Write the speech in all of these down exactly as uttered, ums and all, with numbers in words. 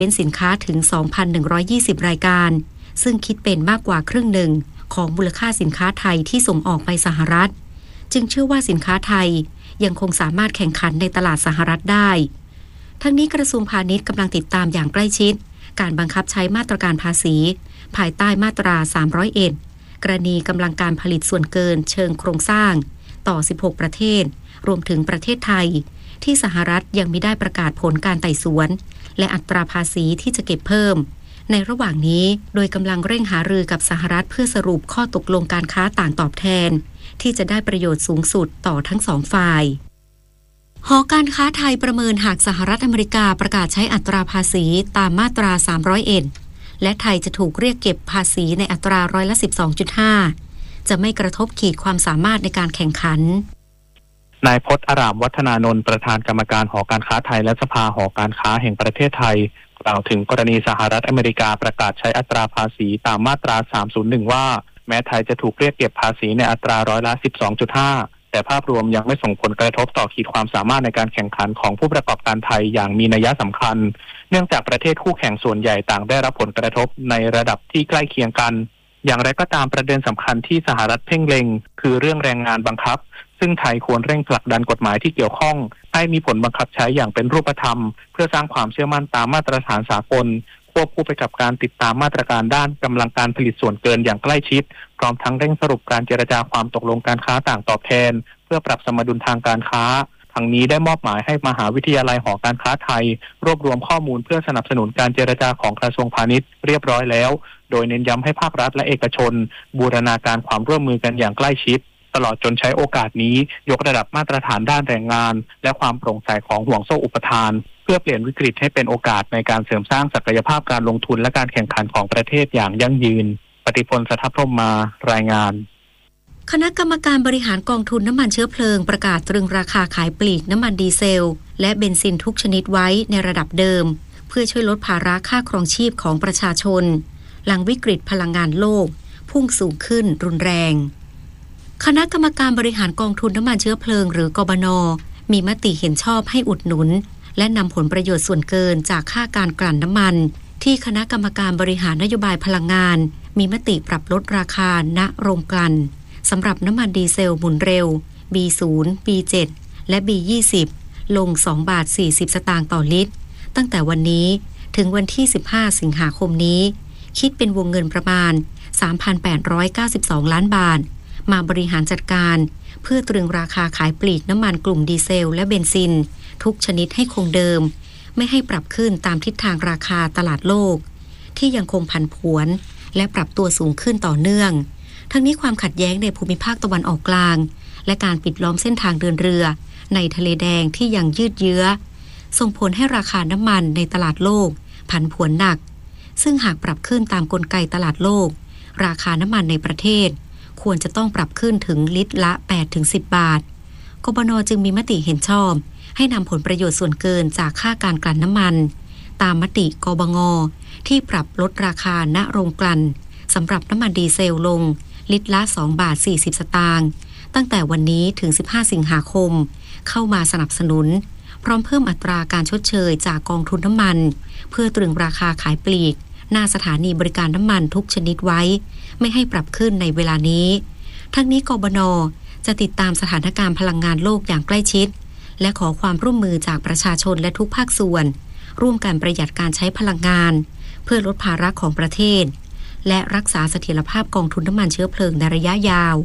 เป็นสินค้าถึง สองพันหนึ่งร้อยยี่สิบ รายการซึ่งคิดเป็นมากกว่าครึ่งหนึ่งของมูลค่าสินค้าไทยที่ส่งออกไปสหรัฐจึงเชื่อว่าสินค้าไทยยังคงสามารถแข่งขันในตลาดสหรัฐได้ทั้งนี้กระทรวงพาณิชย์กำลังติดตามอย่างใกล้ชิดการบังคับใช้มาตรการภาษีภายใต้มาตราสามร้อยเอ็ดกรณีกำลังการผลิตส่วนเกินเชิงโครงสร้างต่อสิบหกประเทศรวมถึงประเทศไทยที่สหรัฐยังมิได้ประกาศผลการไต่สวนและอัตราภาษีที่จะเก็บเพิ่มในระหว่างนี้โดยกำลังเร่งหารือกับสหรัฐเพื่อสรุปข้อตกลงการค้าต่างตอบแทนที่จะได้ประโยชน์สูงสุดต่อทั้งสองฝ่ายหอการค้าไทยประเมินหากสหรัฐอเมริกาประกาศใช้อัตราภาษีตามมาตราสามร้อยเอ็ดและไทยจะถูกเรียกเก็บภาษีในอัตราร้อยละ สิบสองจุดห้า จะไม่กระทบขีดความสามารถในการแข่งขันนายพจน์อารามวัฒนานนท์ประธานกรรมการหอการค้าไทยและสภาหอการค้าแห่งประเทศไทยกล่าวถึงกรณีสหรัฐอเมริกาประกาศใช้อัตราภาษีตามมาตราสามศูนย์หนึ่งว่าแม้ไทยจะถูกเรียกเก็บภาษีในอัตราร้อยละ สิบสองจุดห้า แต่ภาพรวมยังไม่ส่งผลกระทบต่อขีดความสามารถในการแข่งขันของผู้ประกอบการไทยอย่างมีนัยสำคัญเนื่องจากประเทศคู่แข่งส่วนใหญ่ต่างได้รับผลกระทบในระดับที่ใกล้เคียงกันอย่างไรก็ตามประเด็นสำคัญที่สหรัฐเพ่งเล็งคือเรื่องแรงงานบังคับซึ่งไทยควรเร่งผลักดันกฎหมายที่เกี่ยวข้องให้มีผลบังคับใช้อย่างเป็นรูปธรรมเพื่อสร้างความเชื่อมั่นตามมาตรฐานสากลควบคู่ไปกับการติดตามมาตรการด้านกำลังการผลิตส่วนเกินอย่างใกล้ชิดพร้อมทั้งเร่งสรุปการเจรจาความตกลงการค้าต่างตอบแทนเพื่อปรับสมดุลทางการค้าทั้งนี้ได้มอบหมายให้มหาวิทยาลัยหอการค้าไทยรวบรวมข้อมูลเพื่อสนับสนุนการเจรจาของกระทรวงพาณิชย์เรียบร้อยแล้วโดยเน้นย้ำให้ภาครัฐและเอกชนบูรณาการความร่วมมือกันอย่างใกล้ชิดตลอดจนใช้โอกาสนี้ยกระดับมาตรฐานด้านแรงงานและความโปร่งใสของห่วงโซ่อุปทานเพื่อเปลี่ยนวิกฤตให้เป็นโอกาสในการเสริมสร้างศักยภาพการลงทุนและการแข่งขันของประเทศอย่างยั่งยืนปฏิพล สัทธพรหมมารายงานคณะกรรมการบริหารกองทุนน้ำมันเชื้อเพลิงประกาศตรึงราคาขายปลีกน้ำมันดีเซลและเบนซินทุกชนิดไว้ในระดับเดิมเพื่อช่วยลดภาระค่าครองชีพของประชาชนหลังวิกฤตพลังงานโลกพุ่งสูงขึ้นรุนแรงคณะกรรมการบริหารกองทุนน้ำมันเชื้อเพลิงหรือกบน.มีมติเห็นชอบให้อุดหนุนและนำผลประโยชน์ส่วนเกินจากค่าการกลั่นน้ำมันที่คณะกรรมการบริหารนโยบายพลังงานมีมติปรับลดราคาณโรงกลั่นสำหรับน้ำมันดีเซลหมุนเร็ว บี ศูนย์ บี เจ็ด และ บี ยี่สิบ ลงสองบาทสี่สิบสตางค์ต่อลิตรตั้งแต่วันนี้ถึงวันที่สิบห้าสิงหาคมนี้คิดเป็นวงเงินประมาณ สามพันแปดร้อยเก้าสิบสอง ล้านบาทมาบริหารจัดการเพื่อตรึงราคาขายปลีกน้ำมันกลุ่มดีเซลและเบนซินทุกชนิดให้คงเดิมไม่ให้ปรับขึ้นตามทิศทางราคาตลาดโลกที่ยังคงผันผวนและปรับตัวสูงขึ้นต่อเนื่องทั้งนี้ความขัดแย้งในภูมิภาคตะวันออกกลางและการปิดล้อมเส้นทางเดินเรือในทะเลแดงที่ยังยืดเยื้อส่งผลให้ราคาน้ำมันในตลาดโลกผันผวนหนักซึ่งหากปรับขึ้นตามกลไกตลาดโลกราคาน้ำมันในประเทศควรจะต้องปรับขึ้นถึงลิตรละ แปดถึงสิบ บาทกบน.จึงมีมติเห็นชอบให้นำผลประโยชน์ส่วนเกินจากค่าการกลั่นน้ำมันตามมติกบง.ที่ปรับลดราคาณโรงกลั่นสำหรับน้ำมันดีเซลลงลิตรละสองบาทสี่สิบสตางค์ตั้งแต่วันนี้ถึงสิบห้าสิงหาคมเข้ามาสนับสนุนพร้อมเพิ่มอัตราการชดเชยจากกองทุนน้ำมันเพื่อตรึงราคาขายปลีกหน้าสถานีบริการน้ำมันทุกชนิดไว้ไม่ให้ปรับขึ้นในเวลานี้ทั้งนี้กบน.จะติดตามสถานการณ์พลังงานโลกอย่างใกล้ชิดและขอความร่วมมือจากประชาชนและทุกภาคส่วนร่วมกันประหยัดการใช้พลังงานเพื่อลดภาระของประเทศและรักษาเสถียรภาพกองทุนน้ำมันเชื้อเพลิงในระยะยาว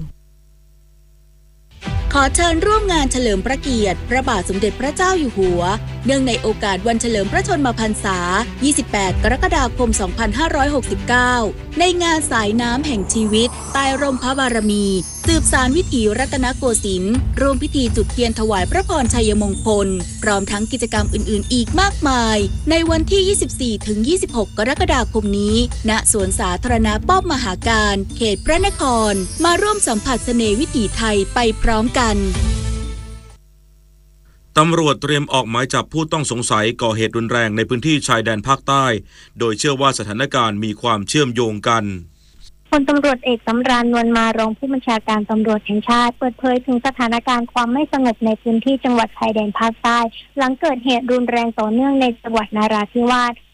ขอเชิญร่วมงานเฉลิมพระเกียรติพระบาทสมเด็จพระเจ้าอยู่หัวเนื่องในโอกาสวันเฉลิมพระชนมพรรษายี่สิบแปดกรกฎาคมสองพันห้าร้อยหกสิบเก้าในงานสายน้ำแห่งชีวิตใต้ร่มพระบารมีสืบสานวิถีรัตนโกสินทร์ร่วมพิธีจุดเทียนถวายพระพรชัยมงคลพร้อมทั้งกิจกรรมอื่นๆอีกมากมายในวันที่ ยี่สิบสี่ถึงยี่สิบหก กรกฎาคมนี้ณสวนสาธารณะป้อมมหาการเขตพระนครมาร่วมสัมผัสเสน่ห์วิถีไทยไปพร้อมกันตำรวจเตรียมออกหมายจับผู้ต้องสงสัยก่อเหตุรุนแรงในพื้นที่ชายแดนภาคใต้โดยเชื่อว่าสถานการณ์มีความเชื่อมโยงกันพลตำรวจเอกสำราญนวลมารองผู้บัญชาการตำรวจแห่งชาติเปิดเผยถึงสถานการณ์ความไม่สงบในพื้นที่จังหวัดชายแดนภาคใต้หลังเกิดเหตุรุนแรงต่อเนื่องในจังหวัดนราธิวาส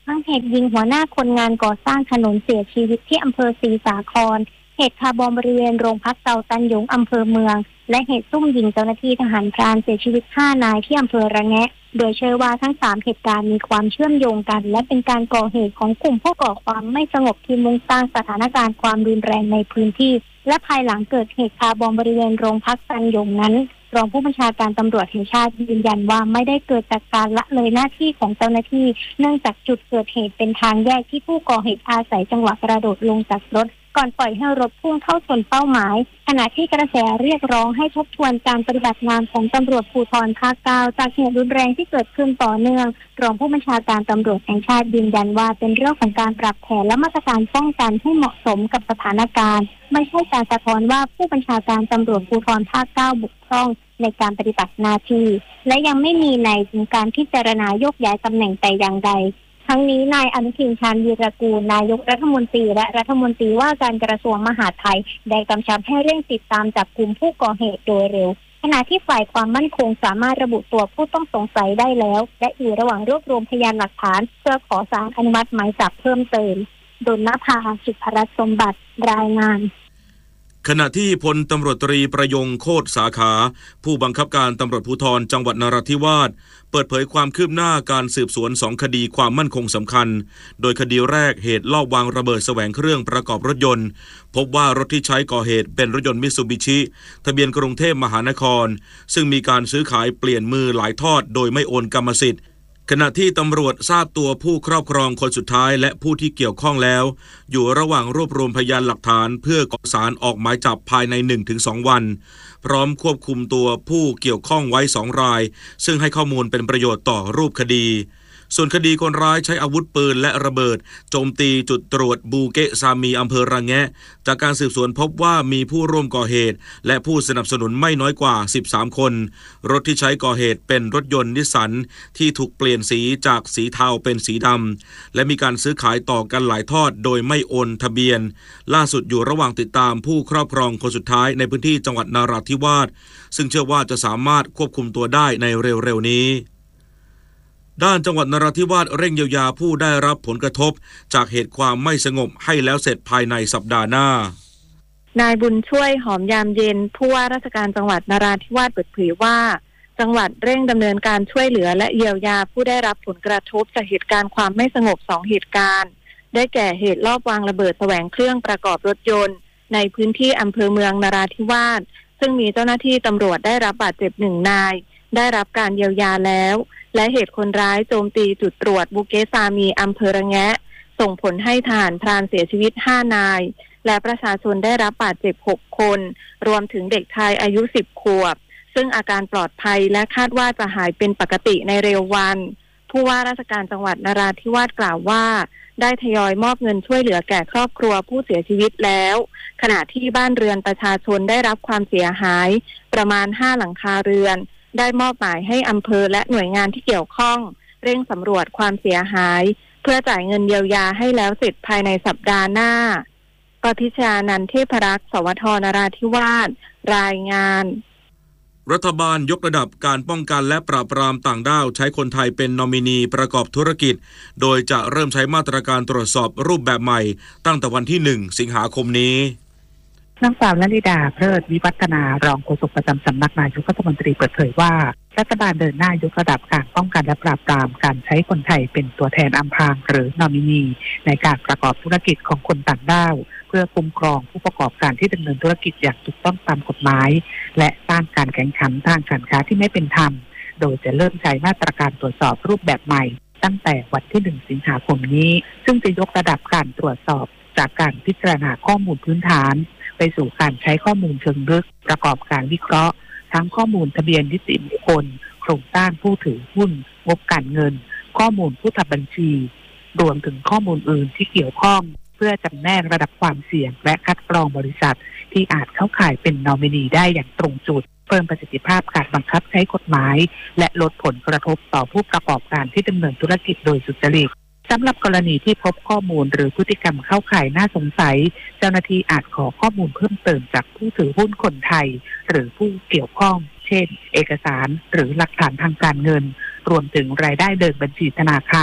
ทั้งเหตุยิงหัวหน้าคนงานก่อสร้างถนนเสียชีวิตที่อำเภอศรีสาครเหตุคาร์บอมบริเวณโรงพักเตาตันหยงอำเภอเมืองและเหตุซุ่มยิงเจ้าหน้าที่ทหารพรานเสียชีวิตห้านายที่อำเภอระแงะโดยเชื่อว่าทั้งสามเหตุการณ์มีความเชื่อมโยงกันและเป็นการก่อเหตุของกลุ่มผู้ก่อความไม่สงบที่มุ่งสร้างสถานการณ์ความรุนแรงในพื้นที่และภายหลังเกิดเหตุคาร์บอมบริเวณโรงพักตันหยงนั้นรองผู้บัญชาการตำรวจแห่งชาติยืนยันว่าไม่ได้เกิดจากการละเลยหน้าที่ของเจ้าหน้าที่เนื่องจากจุดเกิดเหตุเป็นทางแยกที่ผู้ก่อเหตุอาศัยจังหวะกระโดดลงจากรถก่อนปล่อยให้รถพุ่งเข้าชนเป้าหมายขณะที่กระแสเรียกร้องให้ทบทวนการปฏิบัติงานของตำรวจภูธรภาคเก้าจากเหตุรุนแรงที่เกิดขึ้นต่อเนื่องรองผู้บัญชาการตำรวจแห่งชาติยืนยันว่าเป็นเรื่องของการปรับแผนและมาตรการป้องกันให้เหมาะสมกับสถานการณ์ไม่ใช่การสะท้อนว่าผู้บัญชาการตำรวจภูธรภาคเก้าบกพร่องในการปฏิบัติหน้าที่และยังไม่มีในการพิจารณาโยกย้ายตำแหน่งแต่อย่างใดทั้งนี้นายอนุทินชาญวีรกูลนายกรัฐมนตรีและรัฐมนตรีว่าการกระทรวงมหาดไทยได้กำชับให้เร่งติดตามจับกลุ่มผู้ก่อเหตุโดยเร็วขณะที่ฝ่ายความมั่นคงสามารถระบุตัวผู้ต้องสงสัยได้แล้วและอยู่ระหว่างรวบรวมพยานหลักฐานเพื่อขอศาลอนุมัติหมายจับเพิ่มเติมดลนภาสุภรัตน์สมบัติรายงานขณะที่พลตำรวจตรีประยงโคตรสาขาผู้บังคับการตำรวจภูธรจังหวัดนราธิวาสเปิดเผยความคืบหน้าการสืบสวนสองคดีความมั่นคงสำคัญโดยคดีแรกเหตุลอบวางระเบิดแสวงเครื่องประกอบรถยนต์พบว่ารถที่ใช้ก่อเหตุเป็นรถยนต์มิตซูบิชิทะเบียนกรุงเทพมหานครซึ่งมีการซื้อขายเปลี่ยนมือหลายทอดโดยไม่โอนกรรมสิทธิ์ขณะที่ตำรวจทราบตัวผู้ครอบครองคนสุดท้ายและผู้ที่เกี่ยวข้องแล้วอยู่ระหว่างรวบรวมพยานหลักฐานเพื่อขอศาลออกหมายจับภายใน หนึ่งถึงสอง วันพร้อมควบคุมตัวผู้เกี่ยวข้องไว้สองรายซึ่งให้ข้อมูลเป็นประโยชน์ต่อรูปคดีส่วนคดีคนร้ายใช้อาวุธปืนและระเบิดโจมตีจุดตรวจบูเกะซามีอำเภอระแงะจากการสืบสวนพบว่ามีผู้ร่วมก่อเหตุและผู้สนับสนุนไม่น้อยกว่าสิบสามคนรถที่ใช้ก่อเหตุเป็นรถยนต์นิสสันที่ถูกเปลี่ยนสีจากสีเทาเป็นสีดำและมีการซื้อขายต่อกันหลายทอดโดยไม่โอนทะเบียนล่าสุดอยู่ระหว่างติดตามผู้ครอบครองคนสุดท้ายในพื้นที่จังหวัดนราธิวาสซึ่งเชื่อว่าจะสามารถควบคุมตัวได้ในเร็วๆนี้ด้านจังหวัดนราธิวาสเร่งเยียวยาผู้ได้รับผลกระทบจากเหตุความไม่สงบให้แล้วเสร็จภายในสัปดาห์หน้านายบุญช่วยหอมยามเย็นผู้ว่าราชการจังหวัดนราธิวาสเปิดเผยว่าจังหวัดเร่งดำเนินการช่วยเหลือและเยียวยาผู้ได้รับผลกระทบจากเหตุการณ์ความไม่สงบสองเหตุการณ์ได้แก่เหตุลอบวางระเบิดแสวงเครื่องประกอบรถยนต์ในพื้นที่อำเภอเมืองนราธิวาสซึ่งมีเจ้าหน้าที่ตำรวจได้รับบาดเจ็บหนึ่งนายได้รับการเยียวยาแล้วและเหตุคนร้ายโจมตีจุดตรวจบูเกซามีอำเภอระแงะส่งผลให้ทหารพรานเสียชีวิตห้านายและประชาชนได้รับบาดเจ็บหกคนรวมถึงเด็กชายอายุสิบขวบซึ่งอาการปลอดภัยและคาดว่าจะหายเป็นปกติในเร็ววันผู้ว่าราชการจังหวัดนราธิวาสกล่าวว่าได้ทยอยมอบเงินช่วยเหลือแก่ครอบครัวผู้เสียชีวิตแล้วขณะที่บ้านเรือนประชาชนได้รับความเสียหายประมาณห้าหลังคาเรือนได้มอบหมายให้อำเภอและหน่วยงานที่เกี่ยวข้องเร่งสำรวจความเสียหายเพื่อจ่ายเงินเยียวยาให้แล้วเสร็จภายในสัปดาห์หน้าปพิชานันท์เทพรักษ์สวทนราธิวาสรายงานรัฐบาลยกระดับการป้องกันและปราบปรามต่างด้าวใช้คนไทยเป็นนอมินีประกอบธุรกิจโดยจะเริ่มใช้มาตรการตรวจสอบรูปแบบใหม่ตั้งแต่วันที่หนึ่งสิงหาคมนี้นางสาวลลิดาเพลิดวิวัฒนารองโฆษกประจำสำนักนายกรัฐมนตรีเปิดเผยว่ารัฐบาลเดินหน้ายกระดับการป้องกันและปราบปรามการใช้คนไทยเป็นตัวแทนอำพรางหรือนอมินีในการประกอบธุรกิจของคนต่างด้าวเพื่อคุ้มครองผู้ประกอบการที่ดำเนินธุรกิจอย่างถูกต้องตามกฎหมายและต้านการแข่งขันทางการค้าที่ไม่เป็นธรรมโดยจะเริ่มใช้มาตรการตรวจสอบรูปแบบใหม่ตั้งแต่วันที่หนึ่งสิงหาคมนี้ซึ่งจะยกระดับการตรวจสอบจากการพิจารณาข้อมูลพื้นฐานไปสู่การใช้ข้อมูลเชิงลึกประกอบการวิเคราะห์ทั้งข้อมูลทะเบียนนิติบุคคลโครงสร้างผู้ถือหุ้นงบการเงินข้อมูลผู้ทำบัญชีรวมถึงข้อมูลอื่นที่เกี่ยวข้องเพื่อจำแนกระดับความเสี่ยงและคัดกรองบริษัทที่อาจเข้าข่ายเป็นนอมินีได้อย่างตรงจุดเพิ่มประสิทธิภาพการบังคับใช้กฎหมายและลดผลกระทบต่อผู้ประกอบการที่ดำเนินธุรกิจโดยสุจริตสำหรับกรณีที่พบข้อมูลหรือพฤติกรรมเข้าข่ายน่าสงสัยเจ้าหน้าที่อาจขอข้อมูลเพิ่มเติมจากผู้ถือหุ้นคนไทยหรือผู้เกี่ยวข้องเช่นเอกสารหรือหลักฐานทางการเงินรวมถึงรายได้เดินบัญชีธนาคาร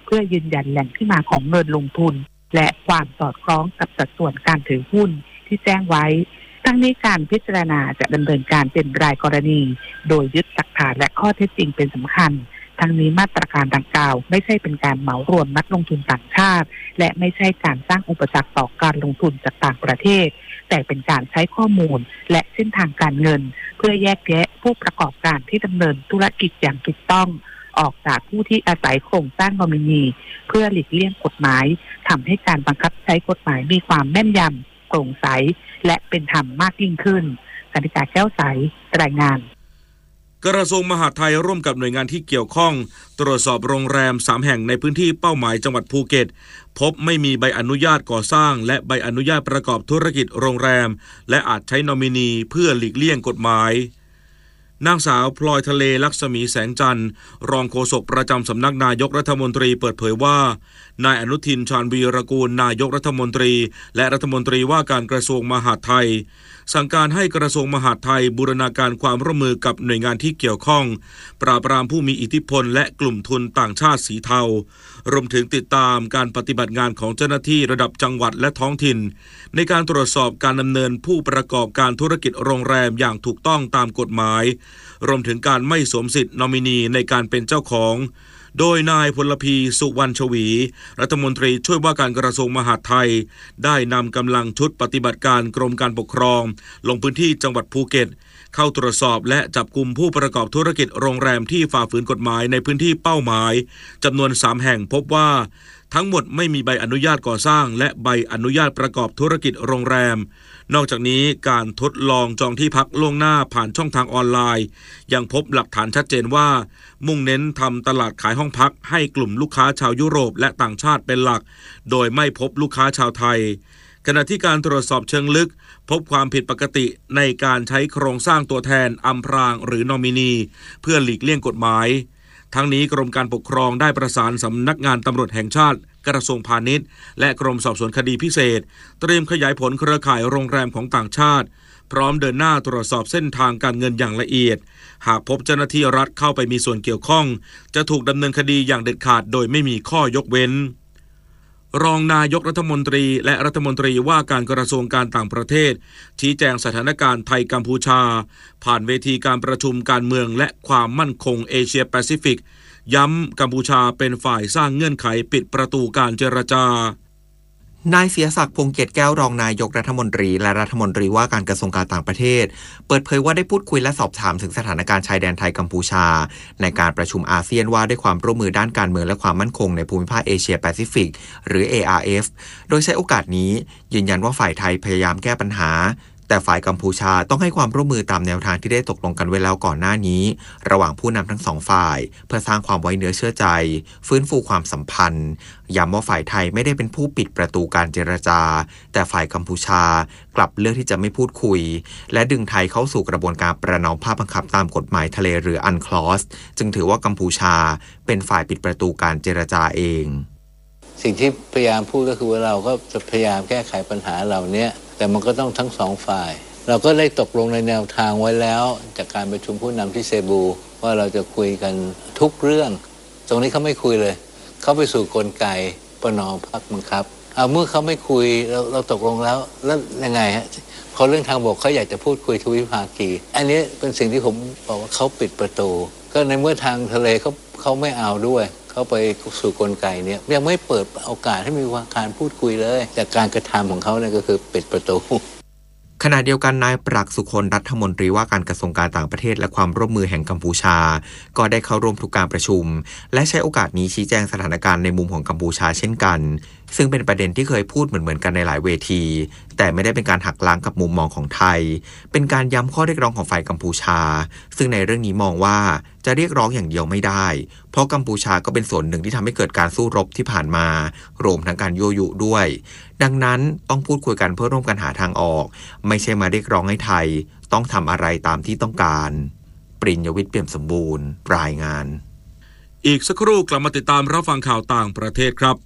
เพื่อยืนยันแหล่งที่มาของเงินลงทุนและความสอดคล้องกับสัดส่วนการถือหุ้นที่แจ้งไว้ทั้งนี้การพิจารณาจะดำเนินการเป็นรายกรณีโดยยึดหลักฐานและข้อเท็จจริงเป็นสำคัญทั้งนี้มาตรการดังกล่าวไม่ใช่เป็นการเหมารวมนักลงทุนต่างชาติและไม่ใช่การสร้างอุปสรรคต่อการลงทุนจากต่างประเทศแต่เป็นการใช้ข้อมูลและเส้นทางการเงินเพื่อแยกแยะผู้ประกอบการที่ดำเนินธุรกิจอย่างถูกต้องออกจากผู้ที่อาศัยโครงสร้างนอมินีเพื่อหลีกเลี่ยงกฎหมายทำให้การบังคับใช้กฎหมายมีความแม่นยำโปร่งใสและเป็นธรรมมากยิ่งขึ้นกนิกาแก้วใสรายงานกระทรวงมหาดไทยร่วมกับหน่วยงานที่เกี่ยวข้องตรวจสอบโรงแรมสามแห่งในพื้นที่เป้าหมายจังหวัดภูเก็ตพบไม่มีใบอนุญาตก่อสร้างและใบอนุญาตประกอบธุรกิจโรงแรมและอาจใช้นอมินีเพื่อหลีกเลี่ยงกฎหมายนางสาวพลอยทะเลลักษมีแสงจันทร์รองโฆษกประจำสำนักนายกรัฐมนตรีเปิดเผยว่านายอนุทินชาญวีรกูลนายกรัฐมนตรีและรัฐมนตรีว่าการกระทรวงมหาดไทยสั่งการให้กระทรวงมหาดไทยบูรณาการความร่วมมือกับหน่วยงานที่เกี่ยวข้องปราบปรามผู้มีอิทธิพลและกลุ่มทุนต่างชาติสีเทารวมถึงติดตามการปฏิบัติงานของเจ้าหน้าที่ระดับจังหวัดและท้องถิ่นในการตรวจสอบการดำเนินผู้ประกอบการธุรกิจโรงแรมอย่างถูกต้องตามกฎหมายรวมถึงการไม่สวมสิทธิ์นอมินีในการเป็นเจ้าของโดยนายพลพีสุวรรณชวีรัฐมนตรีช่วยว่าการกระทรวงมหาดไทยได้นำกำลังชุดปฏิบัติการกรมการปกครองลงพื้นที่จังหวัดภูเก็ตเข้าตรวจสอบและจับกุมผู้ประกอบธุรกิจโรงแรมที่ฝ่าฝืนกฎหมายในพื้นที่เป้าหมายจำนวนสามแห่งพบว่าทั้งหมดไม่มีใบอนุญาตก่อสร้างและใบอนุญาตประกอบธุรกิจโรงแรมนอกจากนี้การทดลองจองที่พักล่วงหน้าผ่านช่องทางออนไลน์ยังพบหลักฐานชัดเจนว่ามุ่งเน้นทำตลาดขายห้องพักให้กลุ่มลูกค้าชาวยุโรปและต่างชาติเป็นหลักโดยไม่พบลูกค้าชาวไทยขณะที่การตรวจสอบเชิงลึกพบความผิดปกติในการใช้โครงสร้างตัวแทนอำพรางหรือนอมินีเพื่อหลีกเลี่ยงกฎหมายทั้งนี้กรมการปกครองได้ประสานสำนักงานตำรวจแห่งชาติกระทรวงพาณิชย์และกรมสอบสวนคดีพิเศษเตรียมขยายผลเครือข่ายโรงแรมของต่างชาติพร้อมเดินหน้าตรวจสอบเส้นทางการเงินอย่างละเอียดหากพบเจ้าหน้าที่รัฐเข้าไปมีส่วนเกี่ยวข้องจะถูกดำเนินคดีอย่างเด็ดขาดโดยไม่มีข้อยกเว้นรองนายกรัฐมนตรีและรัฐมนตรีว่าการกระทรวงการต่างประเทศชี้แจงสถานการณ์ไทยกัมพูชาผ่านเวทีการประชุมการเมืองและความมั่นคงเอเชียแปซิฟิกย้ำกัมพูชาเป็นฝ่ายสร้างเงื่อนไขปิดประตูการเจรจานายเสียศักดิ์พงษ์เกตแก้วรองนายกรัฐมนตรีและรัฐมนตรีว่าการกระทรวงการต่างประเทศเปิดเผยว่าได้พูดคุยและสอบถามถึงสถานการณ์ชายแดนไทยกัมพูชาในการประชุมอาเซียนว่าด้วยความร่วมมือด้านการเมืองและความมั่นคงในภูมิภาคเอเชียแปซิฟิกหรือ เอ อาร์ เอฟ โดยใช้โอกาสนี้ยืนยันว่าฝ่ายไทยพยายามแก้ปัญหาแต่ฝ่ายกัมพูชาต้องให้ความร่วมมือตามแนวทางที่ได้ตกลงกันไว้แล้วก่อนหน้านี้ระหว่างผู้นำทั้งสองฝ่ายเพื่อสร้างความไว้เนื้อเชื่อใจฟื้นฟูความสัมพันธ์ย้ำว่าฝ่ายไทยไม่ได้เป็นผู้ปิดประตูการเจรจาแต่ฝ่ายกัมพูชากลับเลือกที่จะไม่พูดคุยและดึงไทยเข้าสู่กระบวนการประนอมภาคบังคับตามกฎหมายทะเลหรืออันคลอสจึงถือว่ากัมพูชาเป็นฝ่ายปิดประตูการเจรจาเองสิ่งที่พยายามพูดก็คือว่าเราก็จะพยายามแก้ไขปัญหาเหล่านี้แต่มันก็ต้องทั้งสองฝ่ายเราก็ได้ตกลงในแนวทางไว้แล้วจากการประชุมผู้นำที่เซบูว่าเราจะคุยกันทุกเรื่องตรงนี้เขาไม่คุยเลยเขาไปสู่กลไกประนอมภาคบังคับเอาเมื่อเขาไม่คุยเราเราตกลงแล้วแล้วยังไงฮะพอเรื่องทางบกเขาอยากจะพูดคุยทวิภาคีอันนี้เป็นสิ่งที่ผมบอกว่าเขาปิดประตูก็ในเมื่อทางทะเลเขาเขาไม่เอาด้วยเข้าไปสู่กลไกเนี่ยยังไม่เปิดโอกาสให้มีการพูดคุยเลยแต่การกระทำของเขาเนี่ยก็คือปิดประตูขณะเดียวกันนายปรักษ์สุคนรัฐมนตรีว่าการกระทรวงการต่างประเทศและความร่วมมือแห่งกัมพูชาก็ได้เข้าร่วมทุกการประชุมและใช้โอกาสนี้ชี้แจงสถานการณ์ในมุมของกัมพูชาเช่นกันซึ่งเป็นประเด็นที่เคยพูดเหมือนๆกันในหลายเวทีแต่ไม่ได้เป็นการหักล้างกับมุมมองของไทยเป็นการย้ำข้อเรียกร้องของฝ่ายกัมพูชาซึ่งในเรื่องนี้มองว่าจะเรียกร้องอย่างเดียวไม่ได้เพราะกัมพูชาก็เป็นส่วนหนึ่งที่ทำให้เกิดการสู้รบที่ผ่านมารวมทั้งการยั่วยุด้วยดังนั้นต้องพูดคุยกันเพื่อร่วมกันหาทางออกไม่ใช่มาเรียกร้องให้ไทยต้องทำอะไรตามที่ต้องการปริญญวิทย์เปี่ยมสมบูรณ์รายงานอีกสักครู่กลับมาติดตามรับฟังข่าวต่างประเทศครับ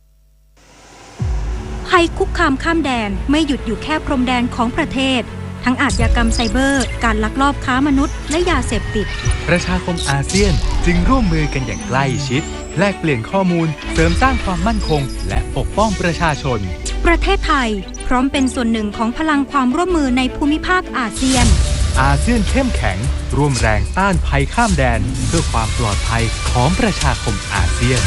ภัยคุกคามข้ามแดนไม่หยุดอยู่แค่พรมแดนของประเทศทั้งอาชญากรรมไซเบอร์การลักลอบค้ามนุษย์และยาเสพติดประชาคมอาเซียนจึงร่วมมือกันอย่างใกล้ชิดแลกเปลี่ยนข้อมูลเสริมสร้างความมั่นคงและปกป้องประชาชนประเทศไทยพร้อมเป็นส่วนหนึ่งของพลังความร่วมมือในภูมิภาคอาเซียนอาเซียนเข้มแข็งร่วมแรงต้านภัยข้ามแดนเพื่อความปลอดภัยของประชาคมอาเซียน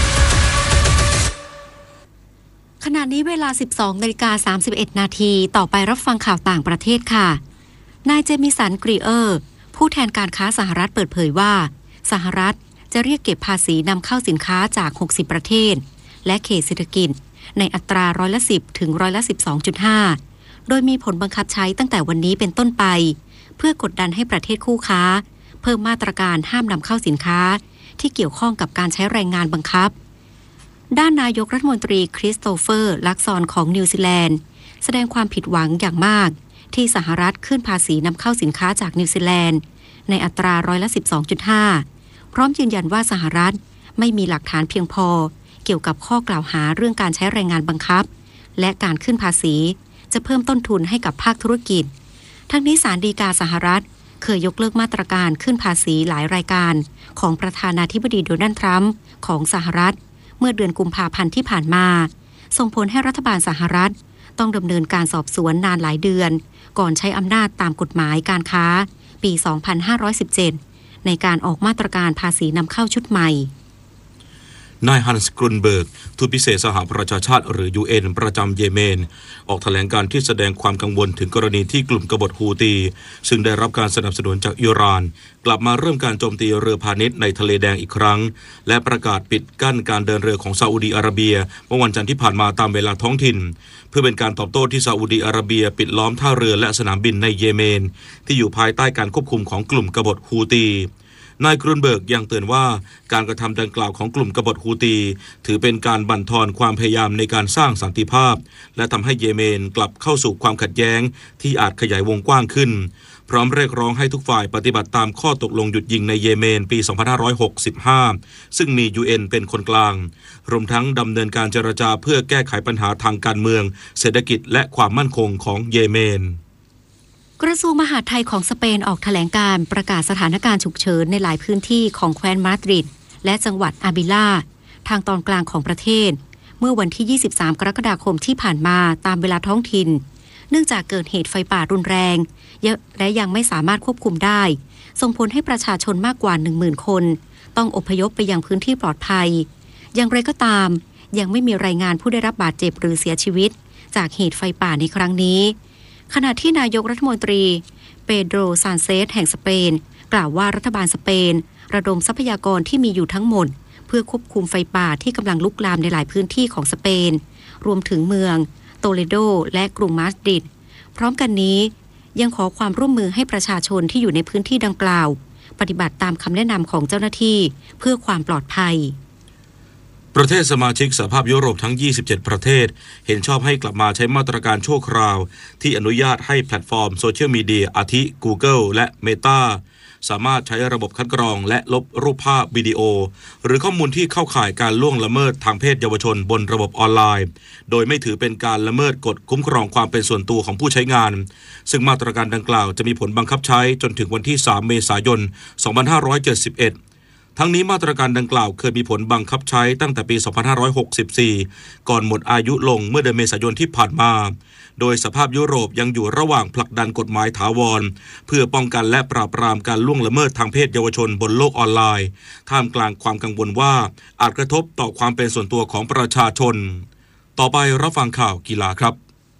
ขณะนี้เวลา สิบสองนาฬิกาสามสิบเอ็ดนาทีต่อไปรับฟังข่าวต่างประเทศค่ะนายเจมิสันกรีเออร์ผู้แทนการค้าสหรัฐเปิดเผยว่าสหรัฐจะเรียกเก็บภาษีนำเข้าสินค้าจากหกสิบประเทศและเขตเศรษฐกิจในอัตราร้อยละสิบถึงร้อยละ สิบสองจุดห้า โดยมีผลบังคับใช้ตั้งแต่วันนี้เป็นต้นไปเพื่อกดดันให้ประเทศคู่ค้าเพิ่มมาตรการห้ามนำเข้าสินค้าที่เกี่ยวข้องกับการใช้แรงงานบังคับด้านนายกรัฐมนตรีคริสโตเฟอร์ลักซอนของนิวซีแลนด์แสดงความผิดหวังอย่างมากที่สหรัฐขึ้นภาษีนำเข้าสินค้าจากนิวซีแลนด์ในอัตราร้อยละ สิบสองจุดห้า พร้อมยืนยันว่าสหรัฐไม่มีหลักฐานเพียงพอเกี่ยวกับข้อกล่าวหาเรื่องการใช้แรงงานบังคับและการขึ้นภาษีจะเพิ่มต้นทุนให้กับภาคธุรกิจทั้งนี้ศาลฎีกาสหรัฐเคยยกเลิกมาตรการขึ้นภาษีหลายรายการของประธานาธิบดีโดนัลด์ทรัมป์ของสหรัฐเมื่อเดือนกุมภาพันธ์ที่ผ่านมาส่งผลให้รัฐบาลสหรัฐต้องดำเนินการสอบสวนนานหลายเดือนก่อนใช้อำนาจตามกฎหมายการค้าปี สองพันห้าร้อยสิบเจ็ด ในการออกมาตรการภาษีนำเข้าชุดใหม่นายฮันส์กรุนเบิร์กทูตพิเศษสหประชาชาติหรือ ยู เอ็น ประจำเยเมนออกแถลงการที่แสดงความกังวลถึงกรณีที่กลุ่มกบฏฮูตีซึ่งได้รับการสนับสนุนจากอิหร่านกลับมาเริ่มการโจมตีเรือพาณิชย์ในทะเลแดงอีกครั้งและประกาศปิดกั้นการเดินเรือของซาอุดีอาระเบียเมื่อวันจันทร์ที่ผ่านมาตามเวลาท้องถิ่นเพื่อเป็นการตอบโต้ที่ซาอุดีอาระเบียปิดล้อมท่าเรือและสนามบินในเยเมนที่อยู่ภายใต้การควบคุมของกลุ่มกบฏฮูตีนายกรุนเบิร์กยังเตือนว่าการกระทำดังกล่าวของกลุ่มกบฏฮูตีถือเป็นการบั่นทอนความพยายามในการสร้างสันติภาพและทำให้เยเมนกลับเข้าสู่ความขัดแย้งที่อาจขยายวงกว้างขึ้นพร้อมเรียกร้องให้ทุกฝ่ายปฏิบัติตามข้อตกลงหยุดยิงในเยเมนปี สองพันห้าร้อยหกสิบห้า ซึ่งมี ยู เอ็น เป็นคนกลางรวมทั้งดำเนินการเจรจาเพื่อแก้ไขปัญหาทางการเมืองเศรษฐกิจและความมั่นคงของเยเมนกระทรวงมหาดไทยของสเปนออกแถลงการประกาศสถานการณ์ฉุกเฉินในหลายพื้นที่ของแคว้นมาดริดและจังหวัดอาบิลาทางตอนกลางของประเทศเมื่อวันที่ยี่สิบสามกรกฎาคมที่ผ่านมาตามเวลาท้องถิ่นเนื่องจากเกิดเหตุไฟป่ารุนแรงและยังไม่สามารถควบคุมได้ส่งผลให้ประชาชนมากกว่า หนึ่งหมื่น คนต้องอพยพไปยังพื้นที่ปลอดภัยอย่างไรก็ตามยังไม่มีรายงานผู้ได้รับบาดเจ็บหรือเสียชีวิตจากเหตุไฟป่าในครั้งนี้ขณะที่นายกรัฐมนตรีเปโดรซานเซสแห่งสเปนกล่าวว่ารัฐบาลสเปนระดมทรัพยากรที่มีอยู่ทั้งหมดเพื่อควบคุมไฟป่าที่กำลังลุกลามในหลายพื้นที่ของสเปนรวมถึงเมืองโตเลโดและกรุงมาดริดพร้อมกันนี้ยังขอความร่วมมือให้ประชาชนที่อยู่ในพื้นที่ดังกล่าวปฏิบัติตามคำแนะนำของเจ้าหน้าที่เพื่อความปลอดภัยประเทศสมาชิกสหภาพยุโรปทั้งยี่สิบเจ็ดประเทศเห็นชอบให้กลับมาใช้มาตรการชั่วคราวที่อนุญาตให้แพลตฟอร์มโซเชียลมีเดียอาทิ Google และ Meta สามารถใช้ระบบคัดกรองและลบรูปภาพวิดีโอหรือข้อมูลที่เข้าข่ายการล่วงละเมิดทางเพศเยาวชนบนระบบออนไลน์โดยไม่ถือเป็นการละเมิดกฎคุ้มครองความเป็นส่วนตัวของผู้ใช้งานซึ่งมาตรการดังกล่าวจะมีผลบังคับใช้จนถึงวันที่สามเมษายนสองพันห้าร้อยเจ็ดสิบเอ็ดทั้งนี้มาตรการดังกล่าวเคยมีผลบังคับใช้ตั้งแต่ปี สองพันห้าร้อยหกสิบสี่ ก่อนหมดอายุลงเมื่อเดือนเมษายนที่ผ่านมาโดยสภาพยุโรปยังอยู่ระหว่างผลักดันกฎหมายถาวรเพื่อป้องกันและปราบปรามการล่วงละเมิดทางเพศเยาวชนบนโลกออนไลน์ท่ามกลางความกังวลว่าอาจกระทบต่อความเป็นส่วนตัวของประชาชนต่อไปรับฟังข่าวกีฬาครับ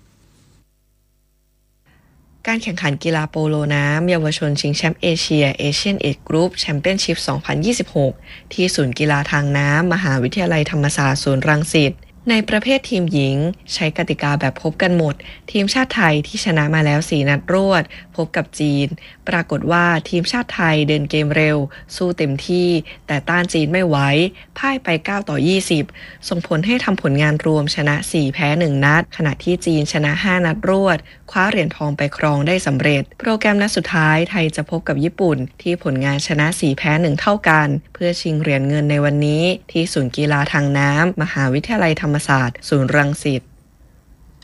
การแข่งขันกีฬาโปโลน้ำเยาวชนชิงแชมป์เอเชียเอเชียนเอจกรุ๊ปแชมเปี้ยนชิพ สองพันยี่สิบหก ที่ศูนย์กีฬาทางน้ำมหาวิทยาลัยธรรมศาสตร์ศูนย์รังสิตในประเภททีมหญิงใช้กติกาแบบพบกันหมดทีมชาติไทยที่ชนะมาแล้วสี่นัดรวดพบกับจีนปรากฏว่าทีมชาติไทยเดินเกมเร็วสู้เต็มที่แต่ต้านจีนไม่ไหวพ่ายไปเก้าต่อยี่สิบส่งผลให้ทำผลงานรวมชนะสี่แพ้หนึ่งนัดขณะที่จีนชนะห้านัดรวดคว้าเหรียญทองไปครองได้สำเร็จโปรแกรมนัดสุดท้ายไทยจะพบกับญี่ปุ่นที่ผลงานชนะสี่แพ้หนึ่งเท่ากันเพื่อชิงเหรียญเงินในวันนี้ที่ศูนย์กีฬาทางน้ำมหาวิทยาลัยธรรมศาสตร์ศูนย์รังสิต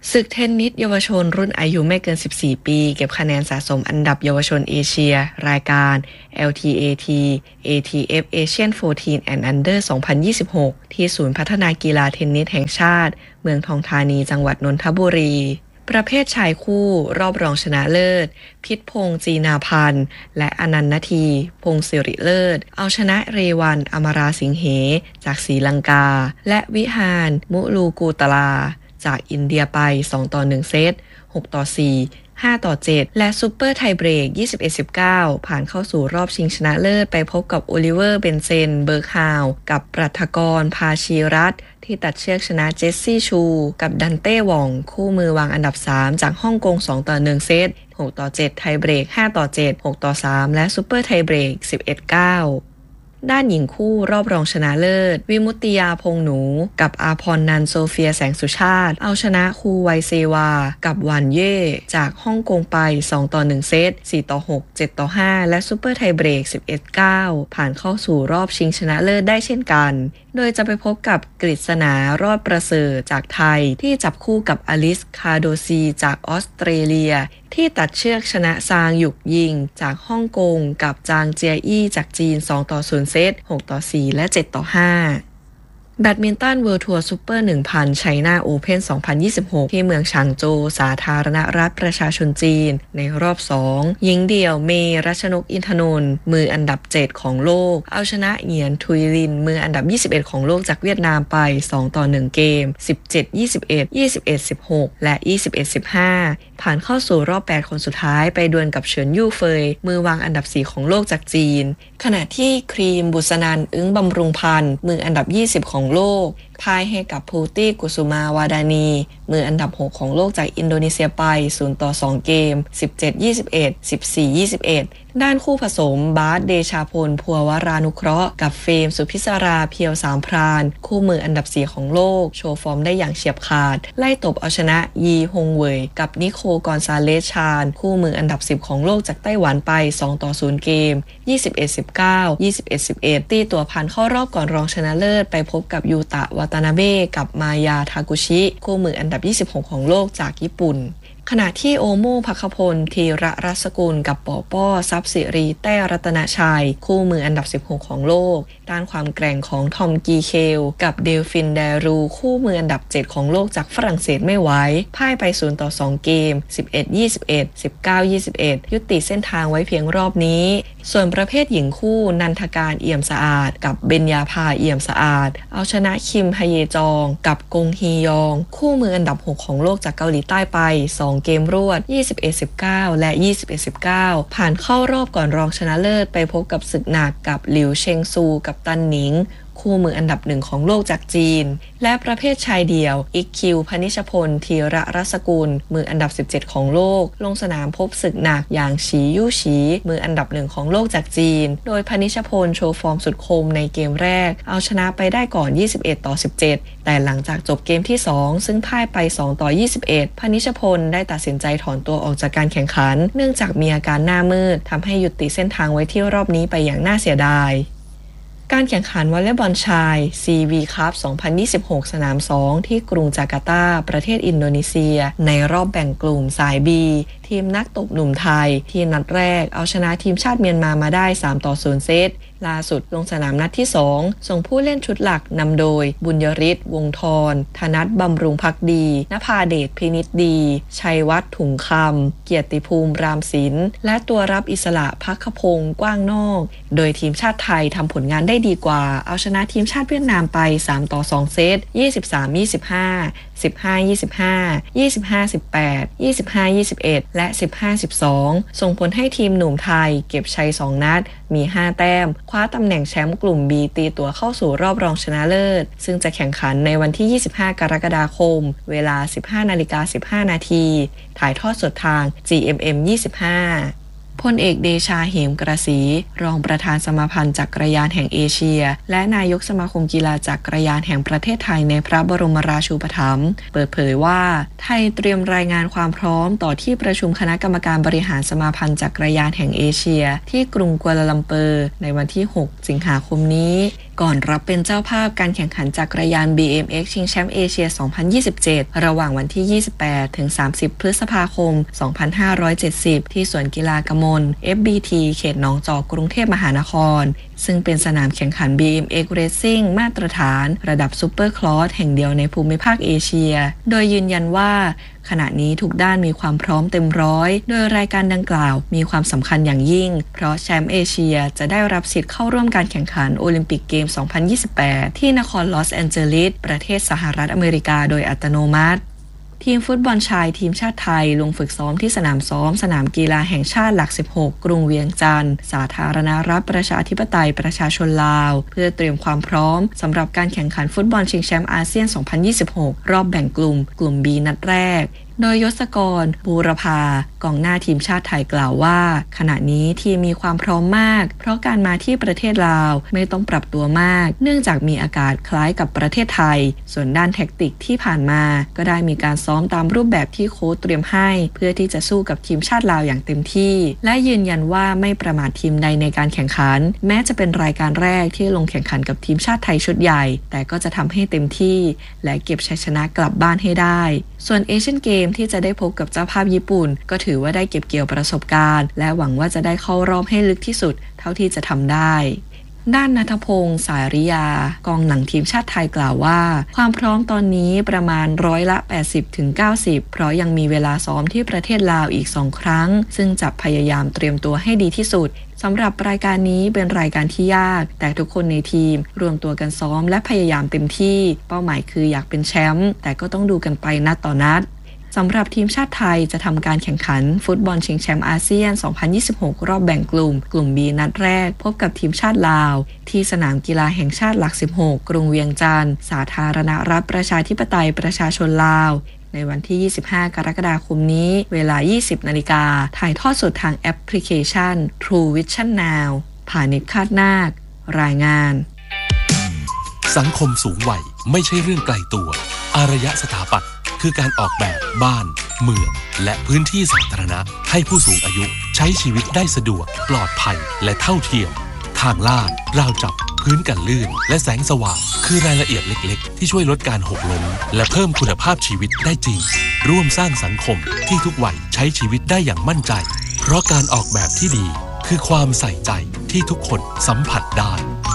ศึกเทนนิสเยาวชนรุ่นอายุไม่เกินสิบสี่ปีเก็บคะแนนสะสมอันดับเยาวชนเอเชียรายการ แอล ที เอ ที เอ ที เอฟ Asian สิบสี่ and Under สองพันยี่สิบหกที่ศูนย์พัฒนากีฬาเทนนิสแห่งชาติเมืองทองธานีจังหวัดนนทบุรีประเภทชายคู่รอบรองชนะเลิศพิษพงษ์จีนาพันธ์และอนันต์นาทีพงษ์สิริเลิศเอาชนะเรวันอมราสิงเหจากศรีลังกาและวิหารมุลูกูตลาจากอินเดียไปสองต่อหนึ่งเซตหกต่อสี่ห้าต่อเจ็ดและซูเปอร์ไทเบรก ยี่สิบเอ็ดสิบเก้า ผ่านเข้าสู่รอบชิงชนะเลิศไปพบกับโอลิเวอร์เบนเซนเบิร์กฮาวกับปรัฐกรพาชีรัตน์ที่ตัดเชือกชนะเจสซี่ชูกับดันเต้หว่องคู่มือวางอันดับสามจากฮ่องกงสองต่อหนึ่งเซตหกต่อเจ็ดไทเบรกห้าต่อเจ็ด หกต่อสามและซูเปอร์ไทเบรก สิบเอ็ดเก้าด้านหญิงคู่รอบรองชนะเลิศวิมุตติยาพงหนูกับอาพรนันโซเฟียแสงสุชาติเอาชนะคูไวเซวากับหวานเย่จากฮ่องกงไปสองต่อหนึ่งเซตสี่ต่อหก เจ็ดต่อห้าและซูเปอร์ไทเบรก สิบเอ็ดเก้า ผ่านเข้าสู่รอบชิงชนะเลิศได้เช่นกันโดยจะไปพบกับกฤษณารอดประเสริฐจากไทยที่จับคู่กับอลิสคาโดซีจากออสเตรเลียที่ตัดเชือกชนะซางหยุกยิงจากฮ่องกงกับจางเจียอี้จากจีนสองต่อศูนย์เซตหกต่อสี่และเจ็ดต่อห้าแบดมินตันเวิลด์ทัวร์ซูเปอร์ หนึ่งพัน ไชน่าโอเพ่น สองพันยี่สิบหก ที่เมืองฉางโจวสาธารณรัฐประชาชนจีนในรอบสองหญิงเดี่ยวเมรัชนกอินทนนท์มืออันดับเจ็ดของโลกเอาชนะเหงียนทุยลินมืออันดับยี่สิบเอ็ดของโลกจากเวียดนามไปสองต่อหนึ่งเกม สิบเจ็ด ยี่สิบเอ็ด ยี่สิบเอ็ด สิบหก และ ยี่สิบเอ็ด สิบห้า ผ่านเข้าสู่รอบแปดคนสุดท้ายไปดวลกับเฉินยู่เฟยมือวางอันดับสี่ของโลกจากจีนขณะที่ครีมบุษนันท์อึ้งบำรุงพันธ์มืออันดับยี่สิบของโลกพ่ายให้กับพูตี้กุสุมาวาดานีมืออันดับหกของโลกจากอินโดนีเซียไปศูนย์ต่อสองเกม สิบเจ็ด ยี่สิบเอ็ด สิบสี่ ยี่สิบเอ็ด ด้านคู่ผสมบาสเดชาพลพัววรานุเคราะห์กับเฟมสุพิศราเพียวสามพรานคู่มืออันดับสี่ของโลกโชว์ฟอร์มได้อย่างเฉียบขาดไล่ตบเอาชนะยีฮงเว่ยกับนิโคกอนซาเลสชานคู่มืออันดับสิบของโลกจากไต้หวันไปสองต่อศูนย์เกม ยี่สิบเอ็ด สิบเก้า ยี่สิบเอ็ด สิบเอ็ด ตีตัวผ่านเข้ารอบก่อนรองชนะเลิศไปพบกับยูตะวาตานาเบะกับมายาทากุชิคู่มืออันดับยี่สิบหกของโลกจากญี่ปุ่นขณะที่โอโม่ภัคพลธีระรัศกุลกับปอป้อทรัพย์สิริแต้รัตนชัยคู่มืออันดับสิบหกของโลกด้านความแกร่งของทอมกีเคลกับเดลฟินเดรูคู่มืออันดับเจ็ดของโลกจากฝรั่งเศสไม่ไหวพ่ายไปศูนย์ต่อสองเกม สิบเอ็ด ยี่สิบเอ็ด สิบเก้า ยี่สิบเอ็ด ยุติเส้นทางไว้เพียงรอบนี้ส่วนประเภทหญิงคู่นันทการเอี่ยมสะอาดกับเบญญาภาเอี่ยมสะอาดเอาชนะคิมฮเยจองกับกงฮียองคู่มืออันดับหกของโลกจากเกาหลีใต้ไปสองเกมรวด ยี่สิบเอ็ด สิบเก้า และ ยี่สิบเอ็ด สิบเก้า ผ่านเข้ารอบก่อนรองชนะเลิศไปพบกับศึกหนักกับหลิวเชงซูกับตันหนิงคู่มืออันดับหนึ่งของโลกจากจีนและประเภทชายเดี่ยวอิกคิวพนิชพลธีระรัศกุลมืออันดับสิบเจ็ดของโลกลงสนามพบศึกหนักอย่างฉียู่ฉีมืออันดับหนึ่งของโลกจากจีนโดยพนิชพลโชว์ฟอร์มสุดคมในเกมแรกเอาชนะไปได้ก่อนยี่สิบเอ็ดต่อสิบเจ็ดแต่หลังจากจบเกมที่สองซึ่งพ่ายไปสองต่อยี่สิบเอ็ดพนิชพลได้ตัดสินใจถอนตัวออกจากการแข่งขันเนื่องจากมีอาการหน้ามืดทำให้ยุติเส้นทางไว้ที่รอบนี้ไปอย่างน่าเสียดายการแข่งขันวอลเลย์บอลชาย ซี วี คัพ สองพันยี่สิบหก สนามสองที่กรุงจาการ์ตาประเทศอินโดนีเซียในรอบแบ่งกลุ่มสาย B ทีมนักตบหนุ่มไทยที่นัดแรกเอาชนะทีมชาติเมียนมามาได้สามต่อศูนย์เซตล่าสุดลงสนามนัดที่สองส่งผู้เล่นชุดหลักนำโดยบุญยฤทธิ์วงศ์ธรธนัทบำรุงภักดีนภาเดชพินิจดีชัยวัฒน์ถุงคำเกียรติภูมิรามศิลป์และตัวรับอิสระภัคพงศ์กว้างนอกโดยทีมชาติไทยทำผลงานได้ดีกว่าเอาชนะทีมชาติเวียดนามไปสามต่อสองเซต ยี่สิบสาม ยี่สิบห้า สิบห้า ยี่สิบห้า ยี่สิบห้า สิบแปด ยี่สิบห้า ยี่สิบเอ็ด และ สิบห้า สิบสอง ส่งผลให้ทีมหนุ่มไทยเก็บชัยสองนัดมีห้าแต้มคว้าตำแหน่งแชมป์กลุ่ม B ตีตัวเข้าสู่รอบรองชนะเลิศซึ่งจะแข่งขันในวันที่ยี่สิบห้ากรกฎาคมเวลา สิบห้านาฬิกาสิบห้านาทีถ่ายทอดสดทาง จี เอ็ม เอ็ม ยี่สิบห้าพลเอกเดชาเหมกระศรีรองประธานสมาพันธ์จักรยานแห่งเอเชียและนายกสมาคมกีฬาจักรยานแห่งประเทศไทยในพระบรมราชูปถัมภ์เปิดเผยว่าไทยเตรียมรายงานความพร้อมต่อที่ประชุมคณะกรรมการบริหารสมาพันธ์จักรยานแห่งเอเชียที่กรุงกัวลาลัมเปอร์ในวันที่หกสิงหาคมนี้ก่อนรับเป็นเจ้าภาพการแข่งขันจักรยาน บี เอ็ม เอ็กซ์ ชิงแชมป์เอเชีย สองพันยี่สิบเจ็ด ระหว่างวันที่ ยี่สิบแปดถึงสามสิบ พฤษภาคม สองพันห้าร้อยเจ็ดสิบ ที่สวนกีฬากมล เอฟ บี ที เขตหนองจอกกรุงเทพมหานครซึ่งเป็นสนามแข่งขัน บี เอ็ม เอ็กซ์ Racing มาตรฐานระดับซูเปอร์คลอสแห่งเดียวในภูมิภาคเอเชียโดยยืนยันว่าขณะนี้ทุกด้านมีความพร้อมเต็มร้อยโดยรายการดังกล่าวมีความสำคัญอย่างยิ่งเพราะแชมป์เอเชียจะได้รับสิทธิ์เข้าร่วมการแข่งขันโอลิมปิกเกม สองพันยี่สิบแปด ที่นครลอสแอนเจลิสประเทศสหรัฐอเมริกาโดยอัตโนมัติทีมฟุตบอลชายทีมชาติไทยลงฝึกซ้อมที่สนามซ้อมสนามกีฬาแห่งชาติหลักสิบหกกรุงเวียงจันทร์สาธารณรัฐประชาธิปไตยประชาชนลาวเพื่อเตรียมความพร้อมสำหรับการแข่งขันฟุตบอลชิงแชมป์อาเซียน สองพันยี่สิบหก รอบแบ่งกลุ่มกลุ่ม B นัดแรกโดยยศกร บูรพากองหน้าทีมชาติไทยกล่าวว่าขณะนี้ทีมมีความพร้อมมากเพราะการมาที่ประเทศลาวไม่ต้องปรับตัวมากเนื่องจากมีอากาศคล้ายกับประเทศไทยส่วนด้านแท็กติกที่ผ่านมาก็ได้มีการซ้อมตามรูปแบบที่โค้ชเตรียมให้เพื่อที่จะสู้กับทีมชาติลาวอย่างเต็มที่และยืนยันว่าไม่ประมาททีมใดในการแข่งขันแม้จะเป็นรายการแรกที่ลงแข่งขันกับทีมชาติไทยชุดใหญ่แต่ก็จะทำให้เต็มที่และเก็บชัยชนะกลับบ้านให้ได้ส่วนเอเชียนเกมที่จะได้พบกับเจ้าภาพญี่ปุ่นก็ถือว่าได้เก็บเกี่ยวประสบการณ์และหวังว่าจะได้เข้ารอบให้ลึกที่สุดเท่าที่จะทำได้ด้านณัฐพงษ์สายริยากองหลังทีมชาติไทยกล่าวว่าความพร้อมตอนนี้ประมาณร้อยละ แปดสิบถึงเก้าสิบ เพราะยังมีเวลาซ้อมที่ประเทศลาวอีกสองครั้งซึ่งจะพยายามเตรียมตัวให้ดีที่สุดสำหรับรายการนี้เป็นรายการที่ยากแต่ทุกคนในทีมรวมตัวกันซ้อมและพยายามเต็มที่เป้าหมายคืออยากเป็นแชมป์แต่ก็ต้องดูกันไปนัดต่อนัดสำหรับทีมชาติไทยจะทำการแข่งขันฟุตบอลชิงแชมป์อาเซียน สองพันยี่สิบหก รอบแบ่งกลุ่มกลุ่ม B นัดแรกพบกับทีมชาติลาวที่สนามกีฬาแห่งชาติหลักสิบหกกรุงเวียงจันทร์สาธารณรัฐประชาธิปไตยประชาชนลาวในวันที่ยี่สิบห้ากรกฎาคมนี้เวลา ยี่สิบนาฬิกาถ่ายทอดสดทางแอปพลิเคชัน True Vision Now ผ่านเน็ตคาดนาครายงานสังคมสูงวัยไม่ใช่เรื่องไกลตัวอารยสถาปัตย์คือการออกแบบบ้านเมืองและพื้นที่สาธารณะให้ผู้สูงอายุใช้ชีวิตได้สะดวกปลอดภัยและเท่าเทียมทางลาดราวจับพื้นกันลื่นและแสงสว่างคือรายละเอียดเล็กๆที่ช่วยลดการหกล้มและเพิ่มคุณภาพชีวิตได้จริงร่วมสร้างสังคมที่ทุกวัยใช้ชีวิตได้อย่างมั่นใจเพราะการออกแบบที่ดีคือความใส่ใจที่ทุกคนสัมผัสได้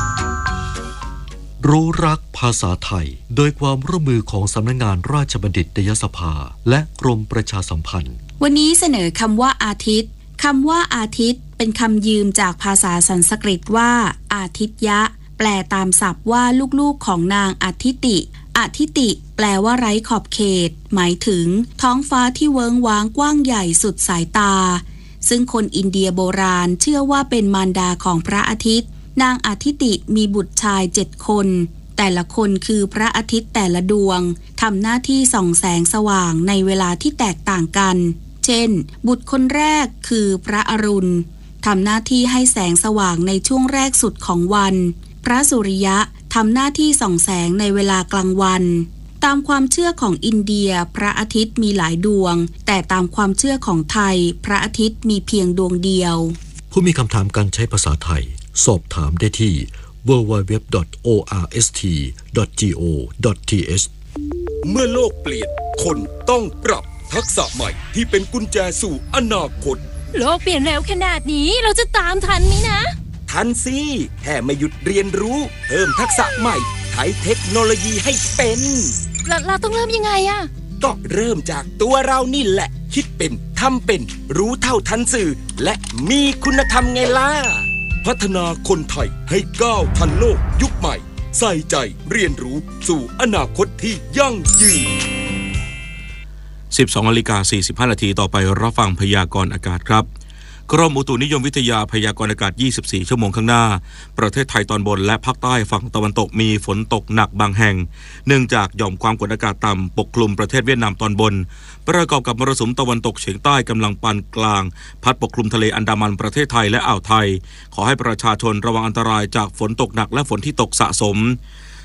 รู้รักภาษาไทยโดยความร่วมมือของสำนักงานราชบัณฑิตยสภาและกรมประชาสัมพันธ์วันนี้เสนอคำว่าอาทิตย์คำว่าอาทิตย์เป็นคำยืมจากภาษาสันสกฤตว่าอาทิตยะแปลตามศัพท์ว่าลูกๆของนางอาทิติอาทิติแปลว่าไร้ขอบเขตหมายถึงท้องฟ้าที่เวิ้งว้างกว้างใหญ่สุดสายตาซึ่งคนอินเดียโบราณเชื่อว่าเป็นมารดาของพระอาทิตย์นางอาทิติมีบุตรชายเจ็ดคนแต่ละคนคือพระอาทิตย์แต่ละดวงทำหน้าที่ส่องแสงสว่างในเวลาที่แตกต่างกันเช่นบุตรคนแรกคือพระอรุณทำหน้าที่ให้แสงสว่างในช่วงแรกสุดของวันพระสุริยะทำหน้าที่ส่องแสงในเวลากลางวันตามความเชื่อของอินเดียพระอาทิตย์มีหลายดวงแต่ตามความเชื่อของไทยพระอาทิตย์มีเพียงดวงเดียวผู้มีคำถามการใช้ภาษาไทยสอบถามได้ที่ ดับเบิลยู ดับเบิลยู ดับเบิลยู ดอท โอ อาร์ เอส ที ดอท จี โอ ดอท ที เอชเมื่อโลกเปลี่ยนคนต้องปรับทักษะใหม่ที่เป็นกุญแจสู่อนาคตโลกเปลี่ยนเร็วขนาดนี้เราจะตามทันไหมนะทันสิแค่ไม่หยุดเรียนรู้เพิ่มทักษะใหม่ใช้เทคโนโลยีให้เป็นเราเราต้องเริ่มยังไงอะก็เริ่มจากตัวเรานี่แหละคิดเป็นทำเป็นรู้เท่าทันสื่อและมีคุณธรรมไงล่ะพัฒนาคนไทยให้ก้าวทันโลกยุคใหม่ใส่ใจเรียนรู้สู่อนาคตที่ยั่งยืนสิบสองนาฬิกาสี่สิบห้านาทีต่อไปรับฟังพยากรณ์อากาศครับกรมอุตุนิยมวิทยาพยากรณ์อากาศยี่สิบสี่ชั่วโมงข้างหน้าประเทศไทยตอนบนและภาคใต้ฝั่งตะวันตกมีฝนตกหนักบางแห่งเนื่องจากหย่อมความกดอากาศต่ำปกคลุมประเทศเวียดนามตอนบนประกอบกับมรสุมตะวันตกเฉียงใต้กำลังปานกลางพัดปกคลุมทะเลอันดามันประเทศไทยและอ่าวไทยขอให้ประชาชนระวังอันตรายจากฝนตกหนักและฝนที่ตกสะสม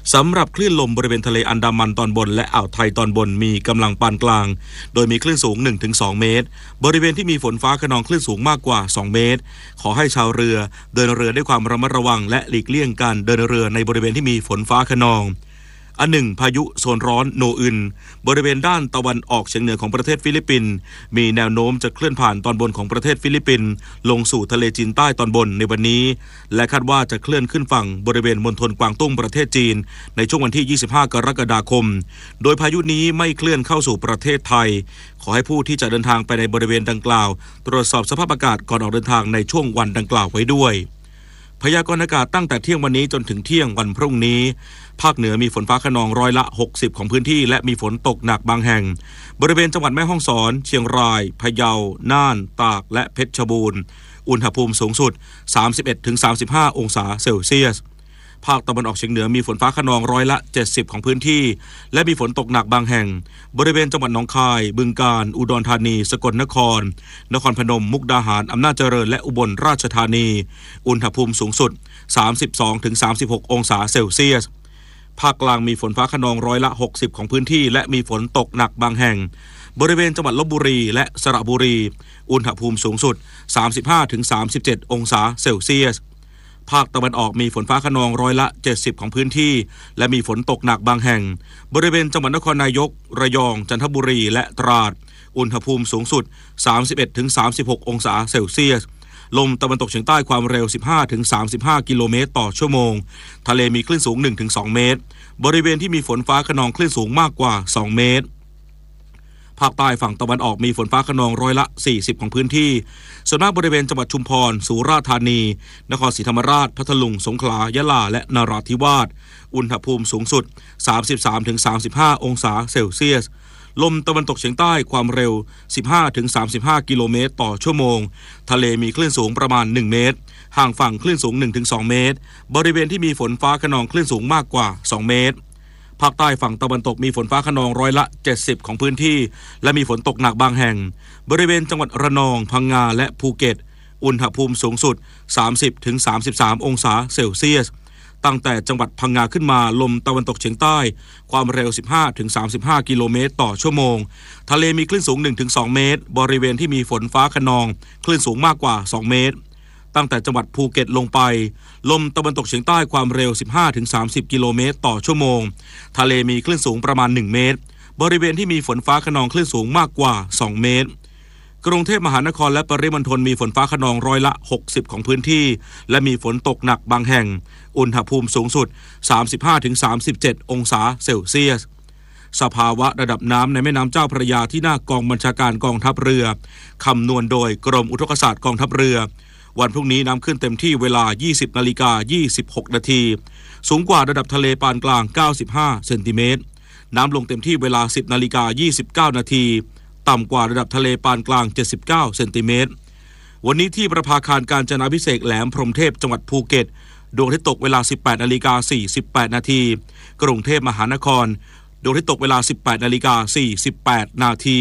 สำหรับคลื่นลมบริเวณทะเลอันดามันตอนบนและอ่าวไทยตอนบนมีกำลังปานกลางโดยมีคลื่นสูง หนึ่งถึงสอง เมตรบริเวณที่มีฝนฟ้าคะนองคลื่นสูงมากกว่าสองเมตรขอให้ชาวเรือเดินเรือด้วยความระมัดระวังและหลีกเลี่ยงการเดินเรือในบริเวณที่มีฝนฟ้าคะนองอันหนึ่งพายุโซนร้อนโนอึนบริเวณด้านตะวันออกเฉียงเหนือของประเทศฟิลิปปินส์มีแนวโน้มจะเคลื่อนผ่านตอนบนของประเทศฟิลิปปินส์ลงสู่ทะเลจีนใต้ตอนบนในวันนี้และคาดว่าจะเคลื่อนขึ้นฝั่งบริเวณมณฑลกวางตุ้งประเทศจีนในช่วงวันที่ยี่สิบห้ากรกฎาคมโดยพายุนี้ไม่เคลื่อนเข้าสู่ประเทศไทยขอให้ผู้ที่จะเดินทางไปในบริเวณดังกล่าวตรวจสอบสภาพอากาศก่อนออกเดินทางในช่วงวันดังกล่าวไว้ด้วยพยากรณ์อากาศตั้งแต่เที่ยงวันนี้จนถึงเที่ยงวันพรุ่งนี้ภาคเหนือมีฝนฟ้าคะนองร้อยละหกสิบของพื้นที่และมีฝนตกหนักบางแห่งบริเวณจังหวัดแม่ฮ่องสอนเชียงรายพะเยาน่านตากและเพชรบูรณ์อุณหภูมิสูงสุด สามสิบเอ็ดถึงสามสิบห้า องศาเซลเซียสภาคตะวันออกเฉียงเหนือมีฝนฟ้าคะนองร้อยละเจ็ดสิบของพื้นที่และมีฝนตกหนักบางแห่งบริเวณจังหวัดหนองคายบึงกาฬอุดรธานีสกลนครนครพนมมุกดาหารอำนาจเจริญและอุบลราชธานีอุณหภูมิสูงสุด สามสิบสองถึงสามสิบหก องศาเซลเซียสภาคกลางมีฝนฟ้าคะนองร้อยละหกสิบของพื้นที่และมีฝนตกหนักบางแห่งบริเวณจังหวัดลพบุรีและสระบุรีอุณหภูมิสูงสุด สามสิบห้าถึงสามสิบเจ็ด องศาเซลเซียสภาคตะวันออกมีฝนฟ้าคะนองร้อยละเจ็ดสิบของพื้นที่และมีฝนตกหนักบางแห่งบริเวณจังหวัดนครนายกระยองจันทบุรีและตราดอุณหภูมิสูงสุด สามสิบเอ็ดถึงสามสิบหก องศาเซลเซียสลมตะวันตกเฉียงใต้ความเร็ว สิบห้าถึงสามสิบห้า กิโลเมตรต่อชั่วโมงทะเลมีคลื่นสูง หนึ่งถึงสอง เมตรบริเวณที่มีฝนฟ้าคะนองคลื่นสูงมากกว่าสองเมตรภาคใต้ฝั่งตะวันออกมีฝนฟ้าคะนองร้อยละสี่สิบของพื้นที่ส่วนมากบริเวณจังหวัดชุมพรสุราษฎร์ธานีนครศรีธรรมราชพัทลุงสงขลายะลาและนราธิวาสอุณหภูมิสูงสุด สามสิบสามถึงสามสิบห้า องศาเซลเซียสลมตะวันตกเฉียงใต้ความเร็ว สิบห้าถึงสามสิบห้า กิโลเมตรต่อชั่วโมงทะเลมีคลื่นสูงประมาณหนึ่งเมตรห่างฝั่งคลื่นสูง หนึ่งถึงสอง เมตรบริเวณที่มีฝนฟ้าคะนองคลื่นสูงมากกว่าสองเมตรภาคใต้ฝั่งตะวันตกมีฝนฟ้าคะนองร้อยละเจ็ดสิบของพื้นที่และมีฝนตกหนักบางแห่งบริเวณจังหวัดระนองพังงาและภูเก็ตอุณหภูมิสูงสุด สามสิบถึงสามสิบสาม องศาเซลเซียสตั้งแต่จังหวัดพังงาขึ้นมาลมตะวันตกเฉียงใต้ความเร็ว สิบห้าถึงสามสิบห้า กิโลเมตรต่อชั่วโมงทะเลมีคลื่นสูง หนึ่งถึงสอง เมตรบริเวณที่มีฝนฟ้าคะนองคลื่นสูงมากกว่าสองเมตรตั้งแต่จังหวัดภูเก็ตลงไปลมตะวันตกเฉียงใต้ความเร็ว สิบห้าถึงสามสิบ กิโลเมตรต่อชั่วโมงทะเลมีคลื่นสูงประมาณหนึ่งเมตรบริเวณที่มีฝนฟ้าคะนองคลื่นสูงมากกว่าสองเมตรกรุงเทพมหานครและปริมณฑลมีฝนฟ้าคะนองร้อยละหกสิบของพื้นที่และมีฝนตกหนักบางแห่งอุณหภูมิสูงสุด สามสิบห้าถึงสามสิบเจ็ด องศาเซลเซียสสภาวะระดับน้ำในแม่น้ำเจ้าพระยาที่หน้ากองบัญชาการกองทัพเรือคำนวณโดยกรมอุทกศาสตร์กองทัพเรือวันพรุ่งนี้น้ำขึ้นเต็มที่เวลา ยี่สิบนาฬิกายี่สิบหก นาทีสูงกว่าระดับทะเลปานกลางเก้าสิบห้าเซนติเมตรน้ำลงเต็มที่เวลา สิบนาฬิกายี่สิบเก้า นาทีต่ำกว่าระดับทะเลปานกลางเจ็ดสิบเก้าเซนติเมตรวันนี้ที่ประภาคารกาญจนาภิเษกแหลมพรหมเทพจังหวัดภูเก็ตดวงอาทิตย์ตกเวลา สิบแปดนาฬิกาสี่สิบแปด นาทีกรุงเทพมหานครดวงอาทิตย์ตกเวลา สิบแปดนาฬิกาสี่สิบแปด นาที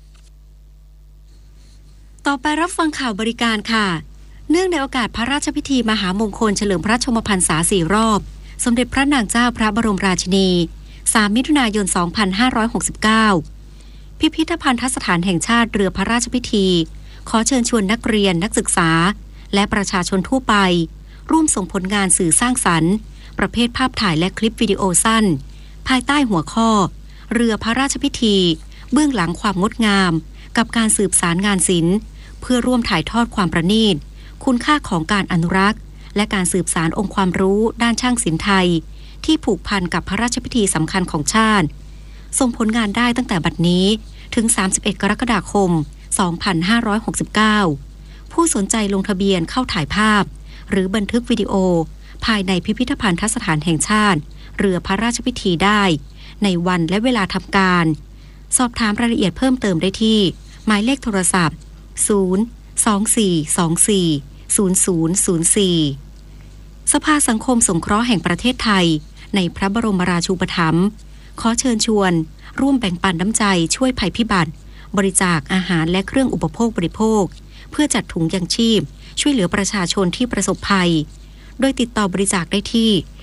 ต่อไปรับฟังข่าวบริการค่ะเนื่องในโอกาสพระราชพิธีมหามงคลเฉลิมพระชนมพรรษาสี่รอบสมเด็จพระนางเจ้าพระบรมราชินีสามมิถุนายนสองพันห้าร้อยหกสิบเก้าพิพิธภัณฑสถานแห่งชาติเรือพระราชพิธีขอเชิญชวนนักเรียนนักศึกษาและประชาชนทั่วไปร่วมส่งผลงานสื่อสร้างสรรค์ประเภทภาพถ่ายและคลิปวิดีโอสั้นภายใต้หัวข้อเรือพระราชพิธีเบื้องหลังความงดงามกับการสืบสารงานศิลป์เพื่อร่วมถ่ายทอดความประณีตคุณค่าของการอนุรักษ์และการสืบสานองค์ความรู้ด้านช่างศิลป์ไทยที่ผูกพันกับพระราชพิธีสำคัญของชาติส่งผลงานได้ตั้งแต่บัดนี้ถึงสามสิบเอ็ดกรกฎาคมสองพันห้าร้อยหกสิบเก้าผู้สนใจลงทะเบียนเข้าถ่ายภาพหรือบันทึกวิดีโอภายในพิพิธภัณฑสถานแห่งชาติเรือพระราชพิธีได้ในวันและเวลาทำการสอบถามรายละเอียดเพิ่มเติมได้ที่หมายเลขโทรศัพท์ศูนย์ สอง สี่ สอง สี่ ศูนย์ ศูนย์ ศูนย์ สี่สภาสังคมสงเคราะห์แห่งประเทศไทยในพระบรมราชูปถัมภ์ขอเชิญชวนร่วมแบ่งปันน้ำใจช่วยภัยพิบัติบริจาคอาหารและเครื่องอุปโภคบริโภคเพื่อจัดถุงยังชีพช่วยเหลือประชาชนที่ประสบภัยโดยติดต่อบริจาคได้ที่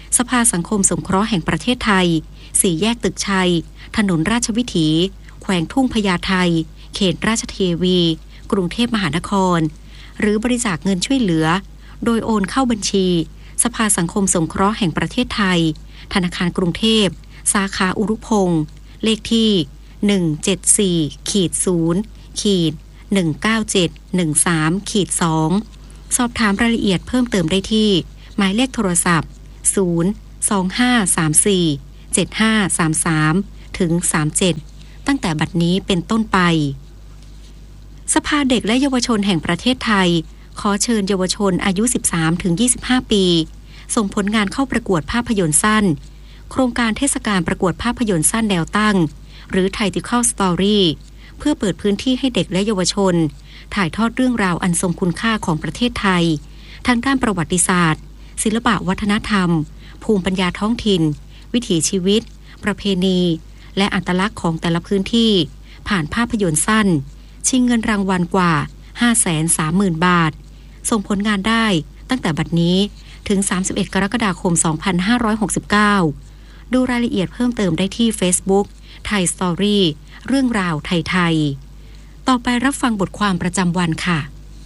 สภาสังคมสงเคราะห์แห่งประเทศไทยสี่แยกตึกชัยถนนราชวิถีแขวงทุ่งพญาไทเขตราชเทวีกรุงเทพมหานครหรือบริจาคเงินช่วยเหลือโดยโอนเข้าบัญชีสภาสังคมสงเคราะห์แห่งประเทศไทยธนาคารกรุงเทพสาขาอุรุพงศ์เลขที่หนึ่ง เจ็ด สี่ ศูนย์ หนึ่ง เก้า เจ็ด หนึ่ง สาม สอง สอบถามรายละเอียดเพิ่มเติมได้ที่หมายเลขโทรศัพท์ศูนย์ สอง ห้า สาม สี่ เจ็ด ห้า สาม สาม ถึง สาม เจ็ดตั้งแต่บัดนี้เป็นต้นไปสภาเด็กและเยาวชนแห่งประเทศไทยขอเชิญเยาวชนอายุ สิบสามถึงยี่สิบห้า ปีส่งผลงานเข้าประกวดภาพยนตร์สั้นโครงการเทศกาลประกวดภาพยนตร์สั้นแนวตั้งหรือ Tactical Story เพื่อเปิดพื้นที่ให้เด็กและเยาวชนถ่ายทอดเรื่องราวอันทรงคุณค่าของประเทศไทยทางด้านประวัติศาสตร์ศิลปะวัฒนธรรมภูมิปัญญาท้องถิ่นวิถีชีวิตประเพณีและอัตลักษณ์ของแต่ละพื้นที่ผ่านภาพยนตร์สั้นชิงเงินรางวัลกว่า ห้าแสนสามหมื่น บาทส่งผลงานได้ตั้งแต่บัดนี้ถึงสามสิบเอ็ดกรกฎาคมสองพันห้าร้อยหกสิบเก้าดูรายละเอียดเพิ่มเติมได้ที่ Facebook ไทยสตอรี่เรื่องราวไทยๆต่อไปรับฟังบทความประจำวันค่ะ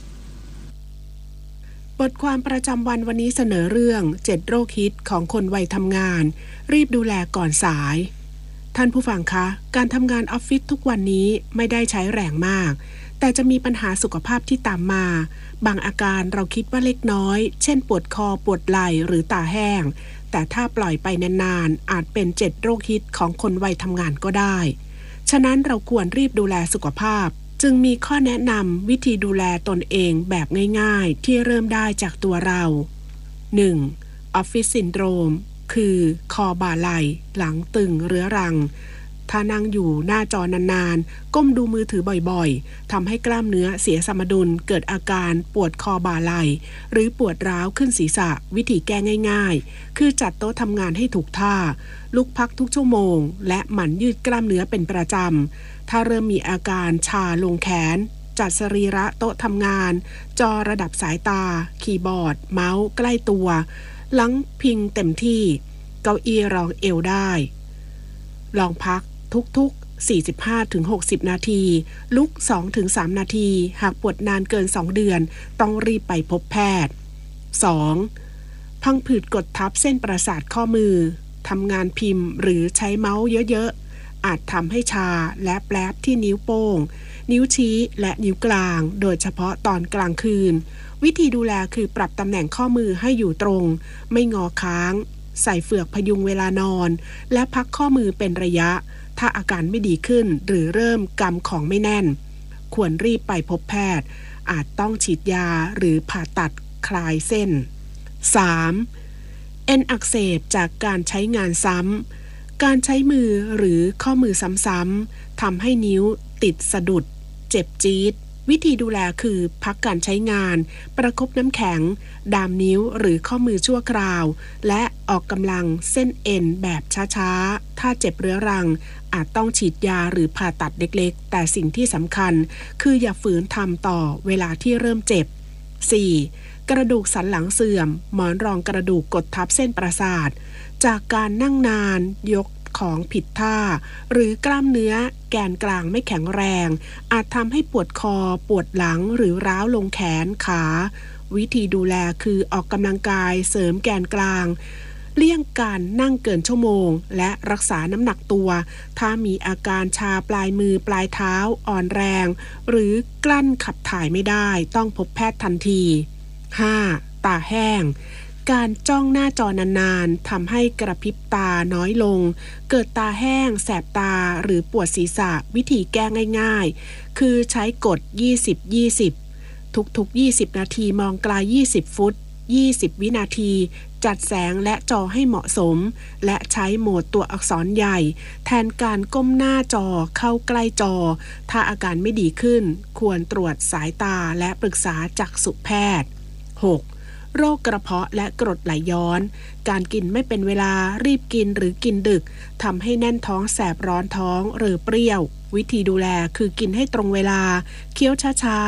บทความประจำวันวันนี้เสนอเรื่องเจ็ดโรคฮิตของคนวัยทำงานรีบดูแลก่อนสายท่านผู้ฟังคะการทำงานออฟฟิศทุกวันนี้ไม่ได้ใช้แรงมากแต่จะมีปัญหาสุขภาพที่ตามมาบางอาการเราคิดว่าเล็กน้อยเช่นปวดคอปวดไหล่หรือตาแห้งแต่ถ้าปล่อยไปนานๆอาจเป็นเจ็ดโรคฮิตของคนวัยทำงานก็ได้ฉะนั้นเราควรรีบดูแลสุขภาพจึงมีข้อแนะนำวิธีดูแลตนเองแบบง่ายๆที่เริ่มได้จากตัวเรา หนึ่ง ออฟฟิศซินโดรมคือคอบ่าไหล่หลังตึงเรื้อรังถ้านั่งอยู่หน้าจอนานๆก้มดูมือถือบ่อยๆทำให้กล้ามเนื้อเสียสมดุลเกิดอาการปวดคอบ่าไหล่หรือปวดร้าวขึ้นศีรษะวิธีแก้ง่ายๆคือจัดโต๊ะทำงานให้ถูกท่าลุกพักทุกชั่วโมงและหมั่นยืดกล้ามเนื้อเป็นประจำถ้าเริ่มมีอาการชาลงแขนจัดสรีระโต๊ะทำงานจอระดับสายตาคีย์บอร์ดเมาส์ใกล้ตัวหลังพิงเต็มที่เก้าอี้รองเอวได้ลองพักทุกๆ สี่สิบห้าถึงหกสิบ นาทีลุก สองถึงสาม นาทีหากปวดนานเกินสองเดือนต้องรีบไปพบแพทย์ สอง พังผืดกดทับเส้นประสาทข้อมือทำงานพิมพ์หรือใช้เมาส์เยอะๆอาจทำให้ชาและแปลบที่นิ้วโป้งนิ้วชี้และนิ้วกลางโดยเฉพาะตอนกลางคืนวิธีดูแลคือปรับตำแหน่งข้อมือให้อยู่ตรงไม่งอค้างใส่เฟือกพยุงเวลานอนและพักข้อมือเป็นระยะถ้าอาการไม่ดีขึ้นหรือเริ่มกำของไม่แน่นควรรีบไปพบแพทย์อาจต้องฉีดยาหรือผ่าตัดคลายเส้น สาม เอ็นอักเสบจากการใช้งานซ้ำการใช้มือหรือข้อมือซ้ำๆทำให้นิ้วติดสะดุดเจ็บจี๊ดวิธีดูแลคือพักการใช้งานประคบน้ำแข็งดามนิ้วหรือข้อมือชั่วคราวและออกกำลังเส้นเอ็นแบบช้าๆถ้าเจ็บเรื้อรังอาจต้องฉีดยาหรือผ่าตัดเล็กๆแต่สิ่งที่สำคัญคืออย่าฝืนทำต่อเวลาที่เริ่มเจ็บ สี่ กระดูกสันหลังเสื่อมหมอนรองกระดูกกดทับเส้นประสาทจากการนั่งนานยกของผิดท่าหรือกล้ามเนื้อแกนกลางไม่แข็งแรงอาจทำให้ปวดคอปวดหลังหรือร้าวลงแขนขาวิธีดูแลคือออกกำลังกายเสริมแกนกลางเลี่ยงการนั่งเกินชั่วโมงและรักษาน้ำหนักตัวถ้ามีอาการชาปลายมือปลายเท้าอ่อนแรงหรือกลั้นขับถ่ายไม่ได้ต้องพบแพทย์ทันที ห้า ตาแห้งการจ้องหน้าจอนานๆทำให้กระพริบตาน้อยลงเกิดตาแห้งแสบตาหรือปวดศีรษะวิธีแก้ง่ายๆคือใช้กฎ ยี่สิบ ยี่สิบ ทุกๆ ยี่สิบ นาทีมองไกล ยี่สิบ ฟุต ยี่สิบ วินาทีจัดแสงและจอให้เหมาะสมและใช้โหมดตัวอักษรใหญ่แทนการก้มหน้าจอเข้าใกล้จอถ้าอาการไม่ดีขึ้นควรตรวจสายตาและปรึกษาจักษุแพทย์ หกโรคกระเพาะและกรดไหลย้อนการกินไม่เป็นเวลารีบกินหรือกินดึกทำให้แน่นท้องแสบร้อนท้องหรือเปรี้ยววิธีดูแลคือกินให้ตรงเวลาเคี้ยวช้าๆ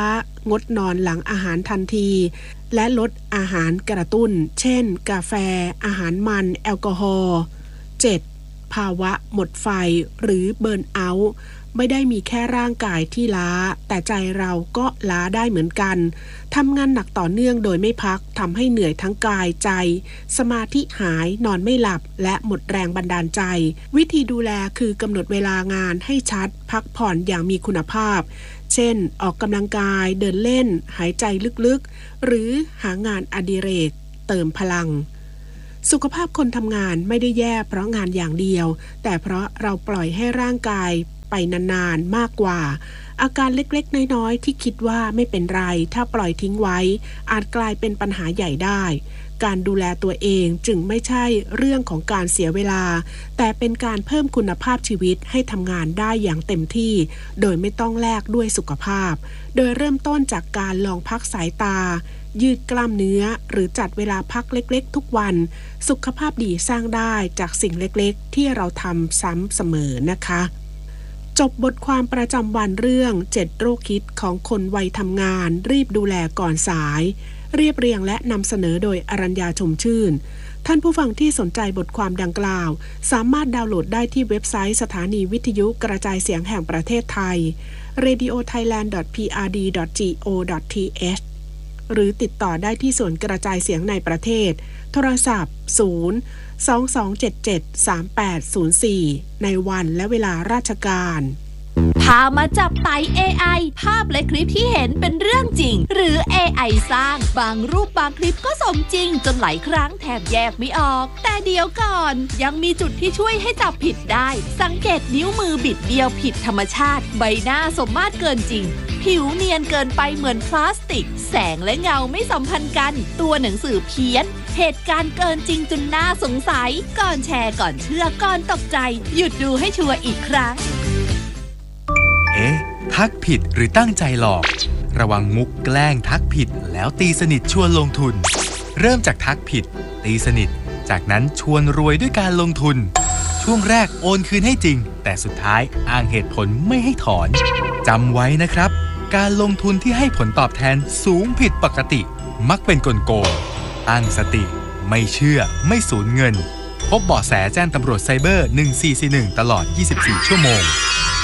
งดนอนหลังอาหารทันทีและลดอาหารกระตุ้นเช่นกาแฟอาหารมันแอลกอฮอล์ เจ็ด ภาวะหมดไฟหรือเบิร์นเอาท์ไม่ได้มีแค่ร่างกายที่ล้าแต่ใจเราก็ล้าได้เหมือนกันทำงานหนักต่อเนื่องโดยไม่พักทำให้เหนื่อยทั้งกายใจสมาธิหายนอนไม่หลับและหมดแรงบันดาลใจวิธีดูแลคือกำหนดเวลางานให้ชัดพักผ่อนอย่างมีคุณภาพเช่นออกกำลังกายเดินเล่นหายใจลึกๆหรือหางานอดิเรกเติมพลังสุขภาพคนทำงานไม่ได้แย่เพราะงานอย่างเดียวแต่เพราะเราปล่อยให้ร่างกายไปนานๆมากกว่าอาการเล็กๆน้อยๆที่คิดว่าไม่เป็นไรถ้าปล่อยทิ้งไว้อาจกลายเป็นปัญหาใหญ่ได้การดูแลตัวเองจึงไม่ใช่เรื่องของการเสียเวลาแต่เป็นการเพิ่มคุณภาพชีวิตให้ทำงานได้อย่างเต็มที่โดยไม่ต้องแลกด้วยสุขภาพโดยเริ่มต้นจากการลองพักสายตายืดกล้ามเนื้อหรือจัดเวลาพักเล็กๆทุกวันสุขภาพดีสร้างได้จากสิ่งเล็กๆที่เราทำซ้ำเสมอนะคะจบบทความประจำวันเรื่องเจ็ดโรคฮิตของคนวัยทำงานรีบดูแลก่อนสายเรียบเรียงและนำเสนอโดยอรัญญาชมชื่นท่านผู้ฟังที่สนใจบทความดังกล่าวสามารถดาวน์โหลดได้ที่เว็บไซต์สถานีวิทยุกระจายเสียงแห่งประเทศไทย เรดิโอไทยแลนด์ ดอท พี อาร์ ดี ดอท จี โอ ดอท ที เอช หรือติดต่อได้ที่ส่วนกระจายเสียงในประเทศโทรศัพท์ศูนย์ สอง สอง เจ็ด เจ็ด สาม แปด ศูนย์ สี่ในวันและเวลาราชการพามาจับไต่ เอ ไอ ภาพและคลิปที่เห็นเป็นเรื่องจริงหรือ เอ ไอ สร้างบางรูปบางคลิปก็สมจริงจนหลายครั้งแทบแยกไม่ออกแต่เดี๋ยวก่อนยังมีจุดที่ช่วยให้จับผิดได้สังเกตนิ้วมือบิดเบี้ยวผิดธรรมชาติใบหน้าสมมาตรเกินจริงผิวเนียนเกินไปเหมือนพลาสติกแสงและเงาไม่สัมพันธ์กันตัวหนังสือเพี้ยนเหตุการณ์เกินจริงจนน่าสงสัยก่อนแชร์ก่อนเชื่อก่อนตกใจหยุดดูให้ชัวร์อีกครั้งเอ๊ะทักผิดหรือตั้งใจหลอกระวังมุกแกล้งทักผิดแล้วตีสนิทชวนลงทุนเริ่มจากทักผิดตีสนิทจากนั้นชวนรวยด้วยการลงทุนช่วงแรกโอนคืนให้จริงแต่สุดท้ายอ้างเหตุผลไม่ให้ถอนจำไว้นะครับการลงทุนที่ให้ผลตอบแทนสูงผิดปกติมักเป็นกลโกงตั้งสติไม่เชื่อไม่สูญเงินพบเบาะแสแจ้งตำรวจไซเบอร์หนึ่งสี่สี่หนึ่งตลอดยี่สิบสี่ชั่วโมง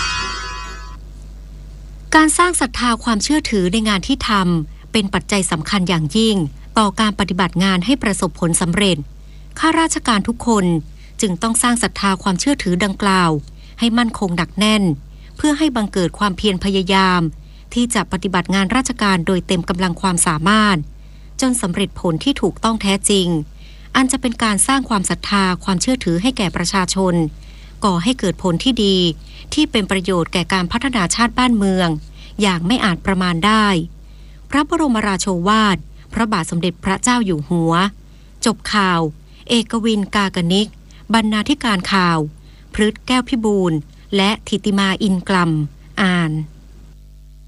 การสร้างศรัทธาความเชื่อถือในงานที่ทำเป็นปัจจัยสำคัญอย่างยิ่งต่อการปฏิบัติงานให้ประสบผลสำเร็จข้าราชการทุกคนจึงต้องสร้างศรัทธาความเชื่อถือดังกล่าวให้มั่นคงหนักแน่นเพื่อให้บังเกิดความเพียรพยายามที่จะปฏิบัติงานราชการโดยเต็มกำลังความสามารถจนสำเร็จผลที่ถูกต้องแท้จริงอันจะเป็นการสร้างความศรัทธาความเชื่อถือให้แก่ประชาชนก่อให้เกิดผลที่ดีที่เป็นประโยชน์แก่การพัฒนาชาติบ้านเมืองอย่างไม่อาจประมาณได้พระบรมราโชวาทพระบาทสมเด็จพระเจ้าอยู่หัวจบข่าวเอกวินกากนิกบรรณาธิการข่าวพฤทธิ์แก้วพิบูลและธิติมาอินกลัมอ่าน